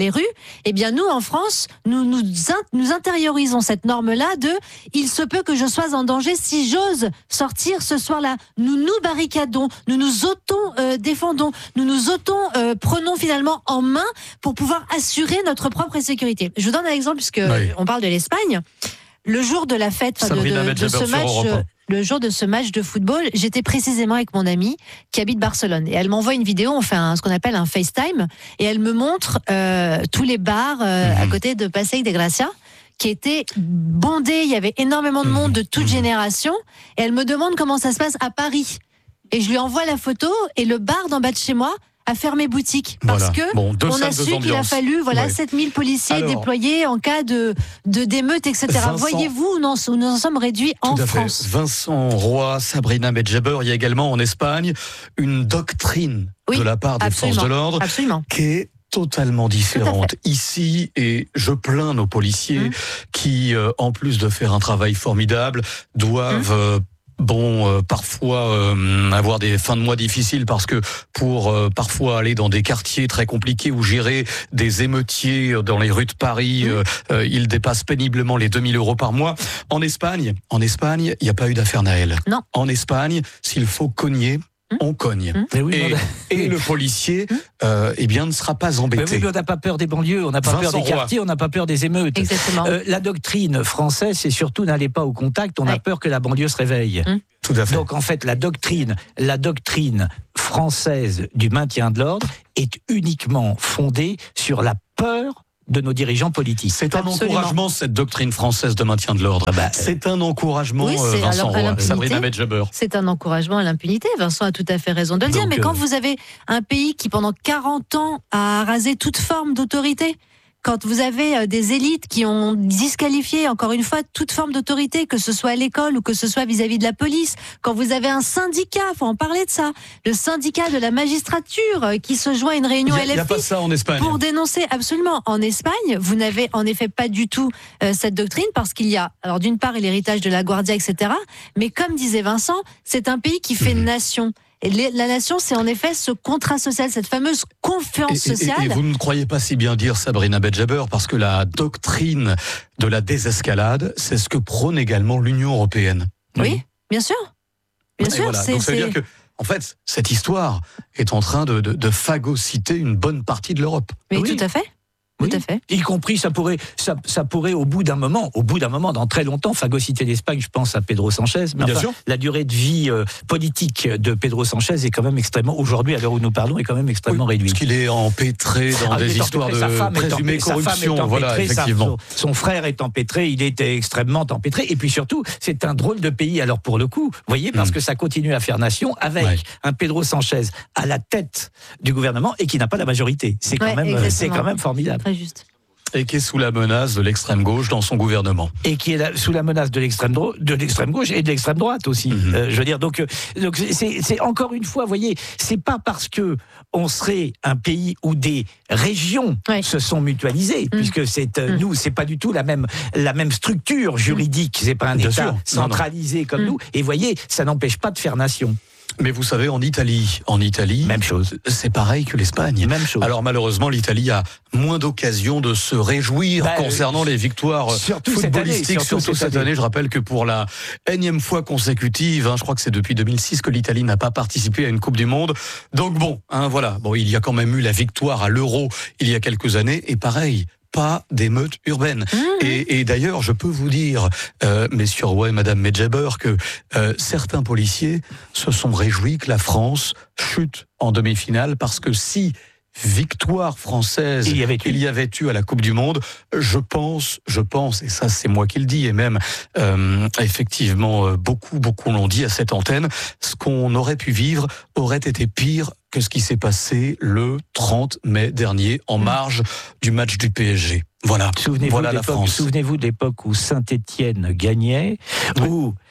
Speaker 25: les rues. Eh bien, nous, en France, nous nous, nous intériorisons cette norme-là de « il se peut que je sois en danger si j'ose sortir ce soir-là ». Nous nous barricadons, nous nous auto-défendons, nous nous auto-prenons finalement en main pour pouvoir assurer notre propre sécurité. Je vous donne un exemple, puisque oui. on parle de l'Espagne. Le jour de la fête, de, de, de ce match, le jour de ce match de football, j'étais précisément avec mon amie qui habite Barcelone. Et elle m'envoie une vidéo, on fait un, ce qu'on appelle un FaceTime, et elle me montre euh, tous les bars euh, mmh. à côté de Passeig de Gracia, qui étaient bondés. Il y avait énormément de monde de toute génération. Et elle me demande comment ça se passe à Paris. Et je lui envoie la photo, et le bar d'en bas de chez moi à fermer boutique parce voilà. que bon, on a su qu'il a fallu voilà ouais. sept mille policiers Alors, déployés en cas de de d'émeutes, et cetera. Vincent, voyez-vous où nous, où nous en sommes réduits en France.
Speaker 4: Fait. Vincent Roy, Sabrina Medjeber, il y a également en Espagne une doctrine oui, de la part des forces de l'ordre
Speaker 25: absolument.
Speaker 4: qui est totalement différente ici, et je plains nos policiers mmh. qui, euh, en plus de faire un travail formidable, doivent mmh. euh, Bon, euh, parfois euh, avoir des fins de mois difficiles parce que pour euh, parfois aller dans des quartiers très compliqués ou gérer des émeutiers dans les rues de Paris, mmh. euh, euh, ils dépassent péniblement les deux mille euros par mois. En Espagne, en Espagne, il n'y a pas eu d'affaire Naël.
Speaker 25: Non.
Speaker 4: En Espagne, s'il faut cogner, on cogne. Mmh. Oui, et, a... et le policier, mmh. euh, eh bien, ne sera pas embêté.
Speaker 16: Mais oui, on n'a pas peur des banlieues, on n'a pas Vincent peur des quartiers, Roy. On n'a pas peur des émeutes.
Speaker 25: Exactement.
Speaker 16: Euh, la doctrine française, c'est surtout n'allez pas au contact, on ouais. a peur que la banlieue se réveille. Mmh.
Speaker 4: Tout à fait.
Speaker 16: Donc en fait, la doctrine, la doctrine française du maintien de l'ordre est uniquement fondée sur la peur de nos dirigeants politiques.
Speaker 4: C'est un Absolument. encouragement, cette doctrine française de maintien de l'ordre. Bah, c'est un encouragement, oui, c'est, Vincent Roy, Sabrina Medjeber.
Speaker 25: C'est un encouragement à l'impunité. Vincent a tout à fait raison de le Donc, dire. Mais euh... quand vous avez un pays qui, pendant quarante ans, a rasé toute forme d'autorité, quand vous avez des élites qui ont disqualifié, encore une fois, toute forme d'autorité, que ce soit à l'école ou que ce soit vis-à-vis de la police, quand vous avez un syndicat, faut en parler de ça, le syndicat de la magistrature qui se joint à une réunion L F I.
Speaker 4: Il n'y a pas ça en Espagne.
Speaker 25: Pour dénoncer, absolument. En Espagne, vous n'avez en effet pas du tout euh, cette doctrine, parce qu'il y a, alors d'une part, l'héritage de la Guardia, et cetera. Mais comme disait Vincent, c'est un pays qui fait mmh. nation. Et la nation, c'est en effet ce contrat social, cette fameuse confiance
Speaker 4: et,
Speaker 25: sociale.
Speaker 4: Et, et vous ne croyez pas si bien dire, Sabrina Medjeber, parce que la doctrine de la désescalade, c'est ce que prône également l'Union européenne.
Speaker 25: Oui, oui bien sûr. Bien et sûr.
Speaker 4: Voilà.
Speaker 25: C'est,
Speaker 4: Donc ça veut
Speaker 25: c'est...
Speaker 4: dire que, en fait, cette histoire est en train de, de, de phagocyter une bonne partie de l'Europe.
Speaker 25: Oui,
Speaker 16: oui.
Speaker 25: tout à fait.
Speaker 16: Oui,
Speaker 25: tout à fait.
Speaker 16: Y compris, ça pourrait, ça, ça pourrait au bout d'un moment, au bout d'un moment, dans très longtemps, phagocyter l'Espagne. Je pense à Pedro Sanchez. Mais
Speaker 4: Bien
Speaker 16: enfin,
Speaker 4: sûr.
Speaker 16: La durée de vie euh, politique de Pedro Sanchez est quand même extrêmement, aujourd'hui, à l'heure où nous parlons, est quand même extrêmement
Speaker 4: oui,
Speaker 16: réduite.
Speaker 4: Parce qu'il est empêtré dans ah, des histoires de présumée corruption. Voilà, effectivement.
Speaker 16: Son, son frère est empêtré, il était extrêmement empêtré. Et puis surtout, c'est un drôle de pays. Alors pour le coup, vous voyez, parce mmh. que ça continue à faire nation avec ouais. un Pedro Sanchez à la tête du gouvernement et qui n'a pas la majorité. C'est quand ouais, même, c'est quand même formidable.
Speaker 25: Très juste.
Speaker 4: Et qui est sous la menace de l'extrême gauche dans son gouvernement.
Speaker 16: Et qui est la, sous la menace de l'extrême, dro- de l'extrême gauche et de l'extrême droite aussi. Mmh. Euh, je veux dire, donc, donc c'est, c'est encore une fois, vous voyez, c'est pas parce que on serait un pays où des régions ouais. se sont mutualisées, mmh. puisque c'est euh, mmh. nous, c'est pas du tout la même la même structure juridique. C'est pas un Bien État sûr. centralisé non, non. comme mmh. nous. Et vous voyez, ça n'empêche pas de faire nation.
Speaker 4: Mais vous savez, en Italie, en Italie,
Speaker 16: même chose.
Speaker 4: C'est pareil que l'Espagne.
Speaker 16: Même chose.
Speaker 4: Alors malheureusement, l'Italie a moins d'occasions de se réjouir bah, concernant euh, les victoires
Speaker 16: surtout
Speaker 4: footballistiques.
Speaker 16: Cette année, surtout,
Speaker 4: surtout cette année. année, je rappelle que pour la énième fois consécutive, hein, je crois que c'est depuis deux mille six que l'Italie n'a pas participé à une Coupe du Monde. Donc bon, hein, voilà. Bon, il y a quand même eu la victoire à l'Euro il y a quelques années, et pareil. Pas d'émeutes urbaines. Mmh. Et, et d'ailleurs, je peux vous dire, euh, messieurs Roy et madame Medjeber, que euh, certains policiers se sont réjouis que la France chute en demi-finale, parce que si victoire française il y avait eu, il y avait eu à la Coupe du Monde, je pense, je pense, et ça c'est moi qui le dis, et même euh, effectivement beaucoup, beaucoup l'ont dit à cette antenne, ce qu'on aurait pu vivre aurait été pire que ce qui s'est passé le trente mai dernier en marge du match du P S G. Voilà,
Speaker 16: souvenez-vous
Speaker 4: voilà la France.
Speaker 16: Souvenez-vous de l'époque où Saint-Étienne gagnait, oui. où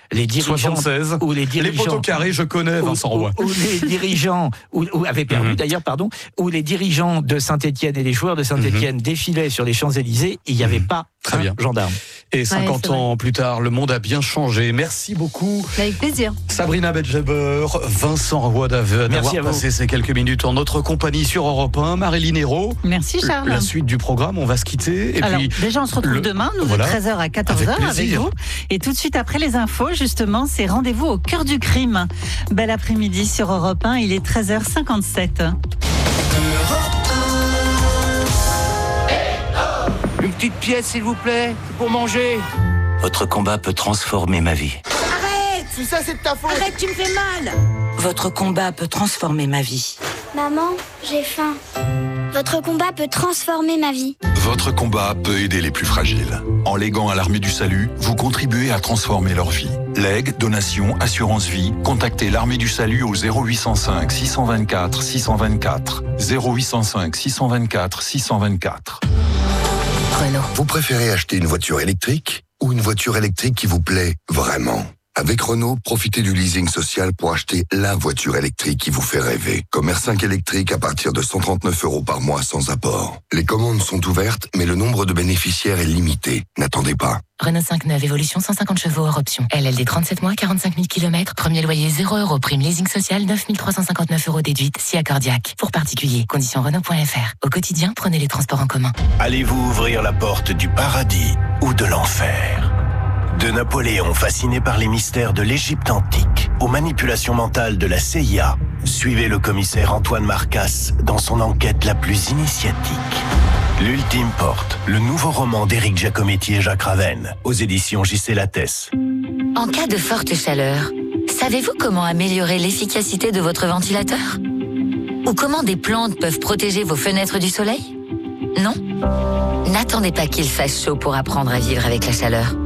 Speaker 16: les dirigeants
Speaker 4: soixante-seize.
Speaker 16: ou les dirigeants
Speaker 4: les poteaux carrés, je connais Vincent Roy.
Speaker 16: Ou, ou les dirigeants ou, ou avaient perdu mmh. d'ailleurs, pardon, où les dirigeants de Saint-Étienne et les joueurs de Saint-Étienne mmh. défilaient sur les Champs-Élysées, il n'y avait mmh. pas Très un bien. gendarme.
Speaker 4: Et cinquante
Speaker 25: ouais,
Speaker 4: ans
Speaker 25: vrai.
Speaker 4: plus tard, le monde a bien changé. Merci beaucoup.
Speaker 25: Avec plaisir.
Speaker 4: Sabrina Bedjaber, Vincent Roy d'avoir passé ces quelques minutes en notre compagnie sur Europe un. Marilyn Hérault.
Speaker 25: Merci Charles.
Speaker 4: La suite du programme, on va se quitter. Et
Speaker 25: Alors,
Speaker 4: puis,
Speaker 25: déjà, on se retrouve
Speaker 4: le...
Speaker 25: demain, nous, voilà. de treize heures à quatorze heures avec, avec vous. Et tout de suite après les infos, justement, c'est rendez-vous au cœur du crime. Bel après-midi sur Europe un, il est treize heures cinquante-sept.
Speaker 6: Une petite pièce, s'il vous plaît, pour manger.
Speaker 21: Votre combat peut transformer ma vie.
Speaker 6: Arrête! Si ça, c'est de ta faute.
Speaker 22: Arrête, tu me fais mal.
Speaker 23: Votre combat peut transformer ma vie.
Speaker 24: Maman, j'ai faim. Votre combat peut transformer ma vie.
Speaker 18: Votre combat peut aider les plus fragiles. En léguant à l'Armée du Salut, vous contribuez à transformer leur vie. Legs, donations, assurance vie, contactez l'Armée du Salut au zéro huit cent cinq six cent vingt-quatre six cent vingt-quatre. zéro huit cent cinq six cent vingt-quatre six cent vingt-quatre.
Speaker 26: Renault. Vous préférez acheter une voiture électrique ou une voiture électrique qui vous plaît vraiment ? Avec Renault, profitez du leasing social pour acheter la voiture électrique qui vous fait rêver. Comme R cinq électrique à partir de cent trente-neuf euros par mois sans apport. Les commandes sont ouvertes, mais le nombre de bénéficiaires est limité. N'attendez pas.
Speaker 19: Renault cinq neuf, évolution cent cinquante chevaux hors option. L L D trente-sept mois, quarante-cinq mille kilomètres. Premier loyer zéro euros. Prime leasing social neuf mille trois cent cinquante-neuf euros déduite. Si accordiaque. Pour particuliers. Conditions Renault point F R. Au quotidien, prenez les transports en commun.
Speaker 3: Allez-vous ouvrir la porte du paradis ou de l'enfer ? De Napoléon fasciné par les mystères de l'Égypte antique aux manipulations mentales de la C I A, suivez le commissaire Antoine Marcas dans son enquête la plus initiatique. L'Ultime Porte, le nouveau roman d'Éric Giacometti et Jacques Ravenne, aux éditions J C Lattès.
Speaker 22: En cas de forte chaleur, savez-vous comment améliorer l'efficacité de votre ventilateur ? Ou comment des plantes peuvent protéger vos fenêtres du soleil ? Non ? N'attendez pas qu'il fasse chaud pour apprendre à vivre avec la chaleur.